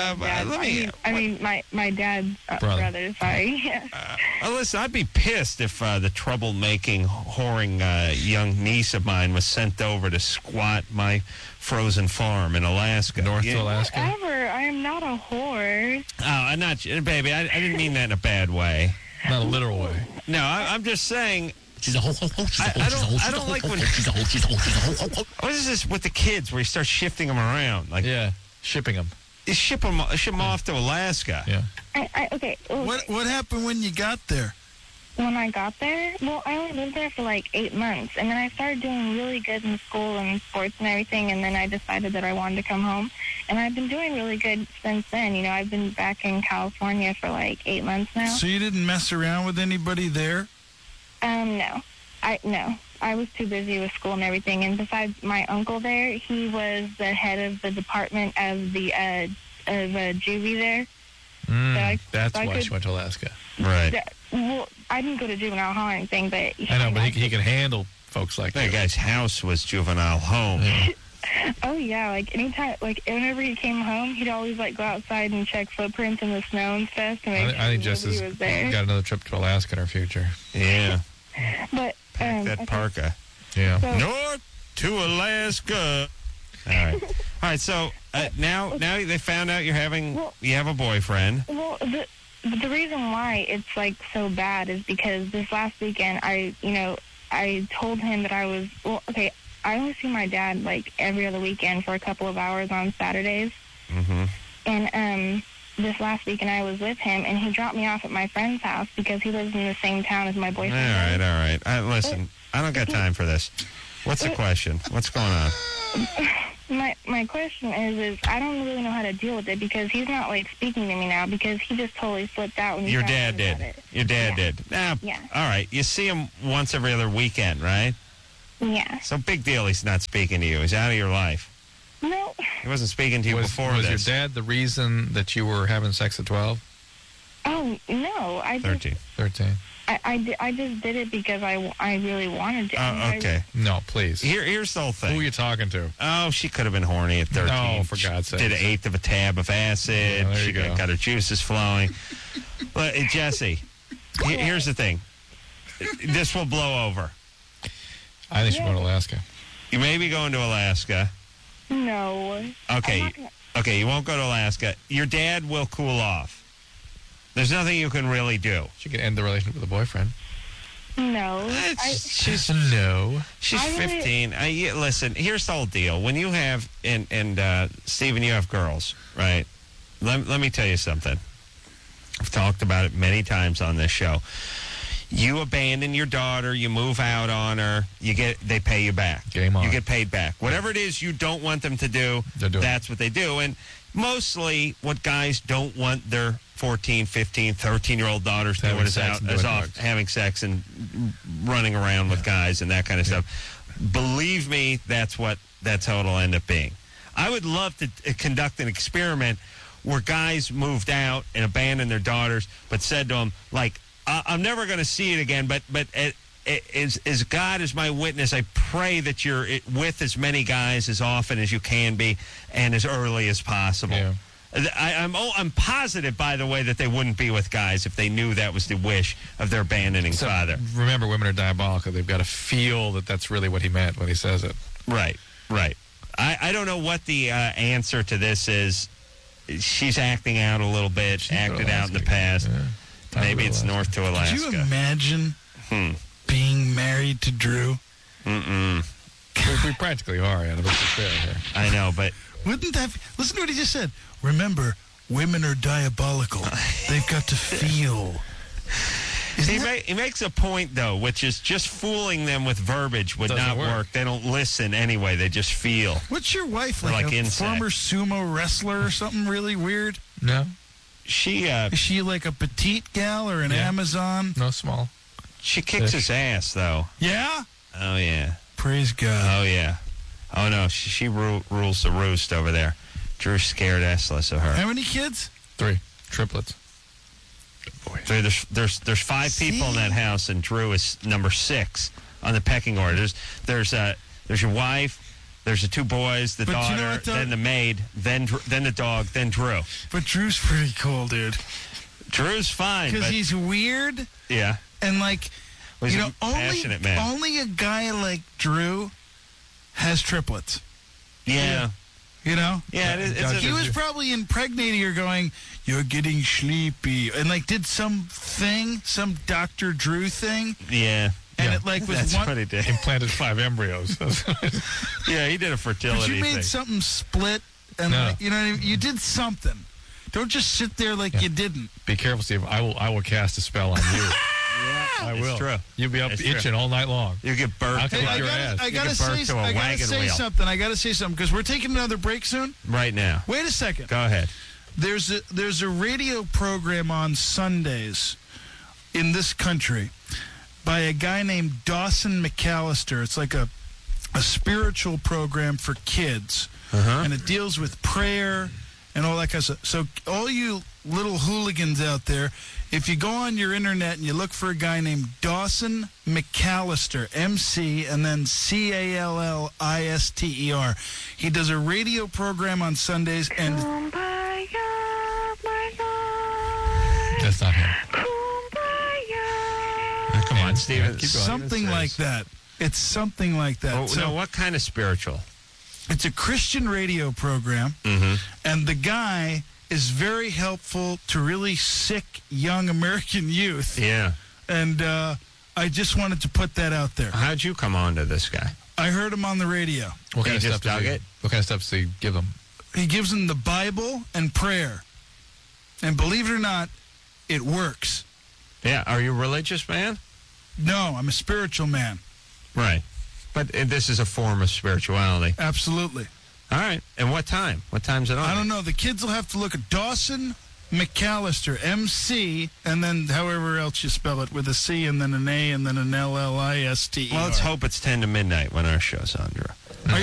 [SPEAKER 8] My dad's brother. Sorry.
[SPEAKER 2] Listen, I'd be pissed if the troublemaking, whoring young niece of mine was sent over to squat my frozen farm in Alaska.
[SPEAKER 1] North Alaska?
[SPEAKER 8] Whatever. I am not a whore.
[SPEAKER 2] Oh, I'm not, baby. I didn't mean that in a bad way.
[SPEAKER 1] Not a literal way.
[SPEAKER 2] No, I'm just saying.
[SPEAKER 4] She's a hoe.
[SPEAKER 2] I don't like when. What is this with the kids where you start shifting them around? Like,
[SPEAKER 1] yeah, shipping them.
[SPEAKER 2] You ship them off to Alaska.
[SPEAKER 1] Yeah.
[SPEAKER 8] Okay.
[SPEAKER 3] What happened when you got there?
[SPEAKER 8] When I got there, well, I only lived there for like 8 months, and then I started doing really good in school and sports and everything, and then I decided that I wanted to come home, and I've been doing really good since then. I've been back in California for like 8 months now.
[SPEAKER 3] So you didn't mess around with anybody there?
[SPEAKER 8] No. I was too busy with school and everything, and besides my uncle there, he was the head of the department of the juvie there.
[SPEAKER 1] That's why she went to Alaska.
[SPEAKER 2] Right.
[SPEAKER 8] Well, I didn't go to juvenile hall or anything, but...
[SPEAKER 1] I know, but he can handle folks like that.
[SPEAKER 2] That guy's house was juvenile home.
[SPEAKER 1] Yeah.
[SPEAKER 8] Oh, yeah. Like, anytime, like, whenever he came home, he'd always, like, go outside and check footprints in the snow and stuff to make
[SPEAKER 1] I think
[SPEAKER 8] sure
[SPEAKER 1] Jess
[SPEAKER 8] nobody
[SPEAKER 1] has
[SPEAKER 8] was there.
[SPEAKER 1] got another trip to Alaska in her future.
[SPEAKER 2] Yeah.
[SPEAKER 8] But,
[SPEAKER 2] Pack that
[SPEAKER 8] okay.
[SPEAKER 2] parka.
[SPEAKER 1] Yeah.
[SPEAKER 8] So-
[SPEAKER 2] North to Alaska. All right. All right. So now they found out you have a boyfriend.
[SPEAKER 8] Well, the reason why it's, like, so bad is because this last weekend, I told him that I was, well, okay, I only see my dad, like, every other weekend for a couple of hours on Saturdays.
[SPEAKER 2] Mm-hmm.
[SPEAKER 8] And this last weekend I was with him, and he dropped me off at my friend's house because he lives in the same town as my boyfriend.
[SPEAKER 2] All right. Listen, I don't got time for this. What's the question? What's going on?
[SPEAKER 8] My question is I don't really know how to deal with it because he's not, like, speaking to me now because he just totally flipped out when he
[SPEAKER 2] Your
[SPEAKER 8] found
[SPEAKER 2] dad
[SPEAKER 8] out
[SPEAKER 2] did.
[SPEAKER 8] about it.
[SPEAKER 2] Your dad did. Now,
[SPEAKER 8] Yeah.
[SPEAKER 2] all right. You see him once every other weekend, right?
[SPEAKER 8] Yeah.
[SPEAKER 2] So big deal he's not speaking to you. He's out of your life.
[SPEAKER 8] No.
[SPEAKER 2] He wasn't speaking to you before
[SPEAKER 1] was
[SPEAKER 2] this.
[SPEAKER 1] your dad the reason that you were having sex at 12?
[SPEAKER 8] Oh, no.
[SPEAKER 2] 13.
[SPEAKER 1] 13.
[SPEAKER 8] I just did it because I really wanted to.
[SPEAKER 2] Oh, okay.
[SPEAKER 1] No, please.
[SPEAKER 2] Here's the whole thing.
[SPEAKER 1] Who are you talking to?
[SPEAKER 2] Oh, she could have been horny at 13.
[SPEAKER 1] No, for God's sake.
[SPEAKER 2] Did an eighth of a tab of acid.
[SPEAKER 1] Yeah, there
[SPEAKER 2] She
[SPEAKER 1] you go.
[SPEAKER 2] got her juices flowing. But, Jesse, here's the thing. This will blow over.
[SPEAKER 1] I think she went to Alaska.
[SPEAKER 2] You may be going to Alaska.
[SPEAKER 8] No.
[SPEAKER 2] Okay. Okay, you won't go to Alaska. Your dad will cool off. There's nothing you can really do.
[SPEAKER 1] She could end the relationship with a boyfriend.
[SPEAKER 8] No.
[SPEAKER 2] She's 15. Listen, here's the whole deal. When you have, and Stephen, you have girls, right? Let me tell you something. I've talked about it many times on this show. You abandon your daughter, you move out on her, they pay you back.
[SPEAKER 1] Game on.
[SPEAKER 2] You get paid back. Whatever it is you don't want them to do, that's what they do. And mostly what guys don't want their 14, 15, 13-year-old daughters doing is off having sex and running around with guys and that kind of stuff. Believe me, that's how it'll end up being. I would love to conduct an experiment where guys moved out and abandoned their daughters, but said to them, like, I'm never going to see it again, but as God is my witness, I pray that you're with as many guys as often as you can be and as early as possible.
[SPEAKER 1] Yeah.
[SPEAKER 2] I'm positive, by the way, that they wouldn't be with guys if they knew that was the wish of their abandoning father.
[SPEAKER 1] Remember, women are diabolical. They've got to feel that that's really what he meant when he says it.
[SPEAKER 2] Right. I don't know what the answer to this is. She's acting out a little bit, acted out in the past.
[SPEAKER 1] Yeah.
[SPEAKER 2] Maybe it's north to Alaska.
[SPEAKER 3] Could you imagine being married to Drew?
[SPEAKER 2] Mm-mm.
[SPEAKER 1] We practically are, Adam. Let's be fair here.
[SPEAKER 2] I know, but...
[SPEAKER 3] Wouldn't that... Listen to what he just said. Remember, women are diabolical. They've got to feel.
[SPEAKER 2] He makes a point, though, which is just fooling them with verbiage would not work. They don't listen anyway. They just feel.
[SPEAKER 3] What's your wife,
[SPEAKER 2] They're
[SPEAKER 3] like a
[SPEAKER 2] insects.
[SPEAKER 3] former sumo wrestler or something really weird?
[SPEAKER 1] No.
[SPEAKER 3] Is she like a petite gal or an Amazon?
[SPEAKER 1] No, small.
[SPEAKER 2] She kicks his ass, though.
[SPEAKER 3] Yeah?
[SPEAKER 2] Oh, yeah.
[SPEAKER 3] Praise God.
[SPEAKER 2] Oh, yeah. Oh, no, she rules the roost over there. Drew's scared assless of her.
[SPEAKER 3] How many kids?
[SPEAKER 1] 3 triplets.
[SPEAKER 2] There's 5 people in that house, and Drew is number 6 on the pecking order. There's your wife, there's the 2 boys, the daughter,
[SPEAKER 3] you know what,
[SPEAKER 2] then the maid, then the dog, then Drew.
[SPEAKER 3] But Drew's pretty cool, dude.
[SPEAKER 2] Drew's fine.
[SPEAKER 3] Because he's weird.
[SPEAKER 2] Yeah.
[SPEAKER 3] And, like,
[SPEAKER 2] He's a passionate man.
[SPEAKER 3] Only a guy like Drew has triplets.
[SPEAKER 2] Yeah.
[SPEAKER 3] You know?
[SPEAKER 2] Yeah,
[SPEAKER 3] he was probably impregnating her going, you're getting sleepy. And, like, did some Dr. Drew thing.
[SPEAKER 2] Yeah.
[SPEAKER 3] And it, like, was
[SPEAKER 2] That's
[SPEAKER 3] one...
[SPEAKER 2] what he did.
[SPEAKER 1] Implanted 5 embryos.
[SPEAKER 2] Yeah, he did a fertility
[SPEAKER 3] But you made
[SPEAKER 2] thing.
[SPEAKER 3] something split. And, like, you know what I mean? You did something. Don't just sit there like you didn't.
[SPEAKER 1] Be careful, Steve. I will cast a spell on you. I will.
[SPEAKER 2] It's true.
[SPEAKER 1] You'll be up
[SPEAKER 2] It's
[SPEAKER 1] itching
[SPEAKER 2] true.
[SPEAKER 1] all night long.
[SPEAKER 2] You get birthed.
[SPEAKER 1] I'll kick your ass.
[SPEAKER 3] I gotta say something. I gotta say something because we're taking another break soon.
[SPEAKER 2] Right now.
[SPEAKER 3] Wait a second.
[SPEAKER 2] Go ahead.
[SPEAKER 3] There's a radio program on Sundays in this country by a guy named Dawson McAllister. It's like a spiritual program for kids, and it deals with prayer and all that kind of stuff. So all you little hooligans out there, if you go on your internet and you look for a guy named Dawson McAllister, MC, and then Callister, he does a radio program on Sundays, and
[SPEAKER 1] that's not him.
[SPEAKER 2] Come on, Steven.
[SPEAKER 1] Keep going.
[SPEAKER 3] Something like that. It's something like that.
[SPEAKER 2] Oh,
[SPEAKER 3] so,
[SPEAKER 2] no, what kind of spiritual?
[SPEAKER 3] It's a Christian radio program, and the guy is very helpful to really sick young American youth.
[SPEAKER 2] Yeah.
[SPEAKER 3] And I just wanted to put that out there.
[SPEAKER 2] How'd you come on to this guy?
[SPEAKER 3] I heard him on the radio.
[SPEAKER 1] What kind of
[SPEAKER 2] just
[SPEAKER 1] stuff
[SPEAKER 2] dug it?
[SPEAKER 1] What kind of stuff does he give them?
[SPEAKER 3] He gives them the Bible and prayer. And believe it or not, it works.
[SPEAKER 2] Yeah. Are you a religious man?
[SPEAKER 3] No, I'm a spiritual man.
[SPEAKER 2] Right. But this is a form of spirituality.
[SPEAKER 3] Absolutely.
[SPEAKER 2] All right. And what time? What time's it on?
[SPEAKER 3] I don't know. The kids will have to look at Dawson McAllister, MC, and then however else you spell it, with a C and then an A and then an LLISTER.
[SPEAKER 2] Well, let's hope it's 10 to midnight when our show's on, Drew.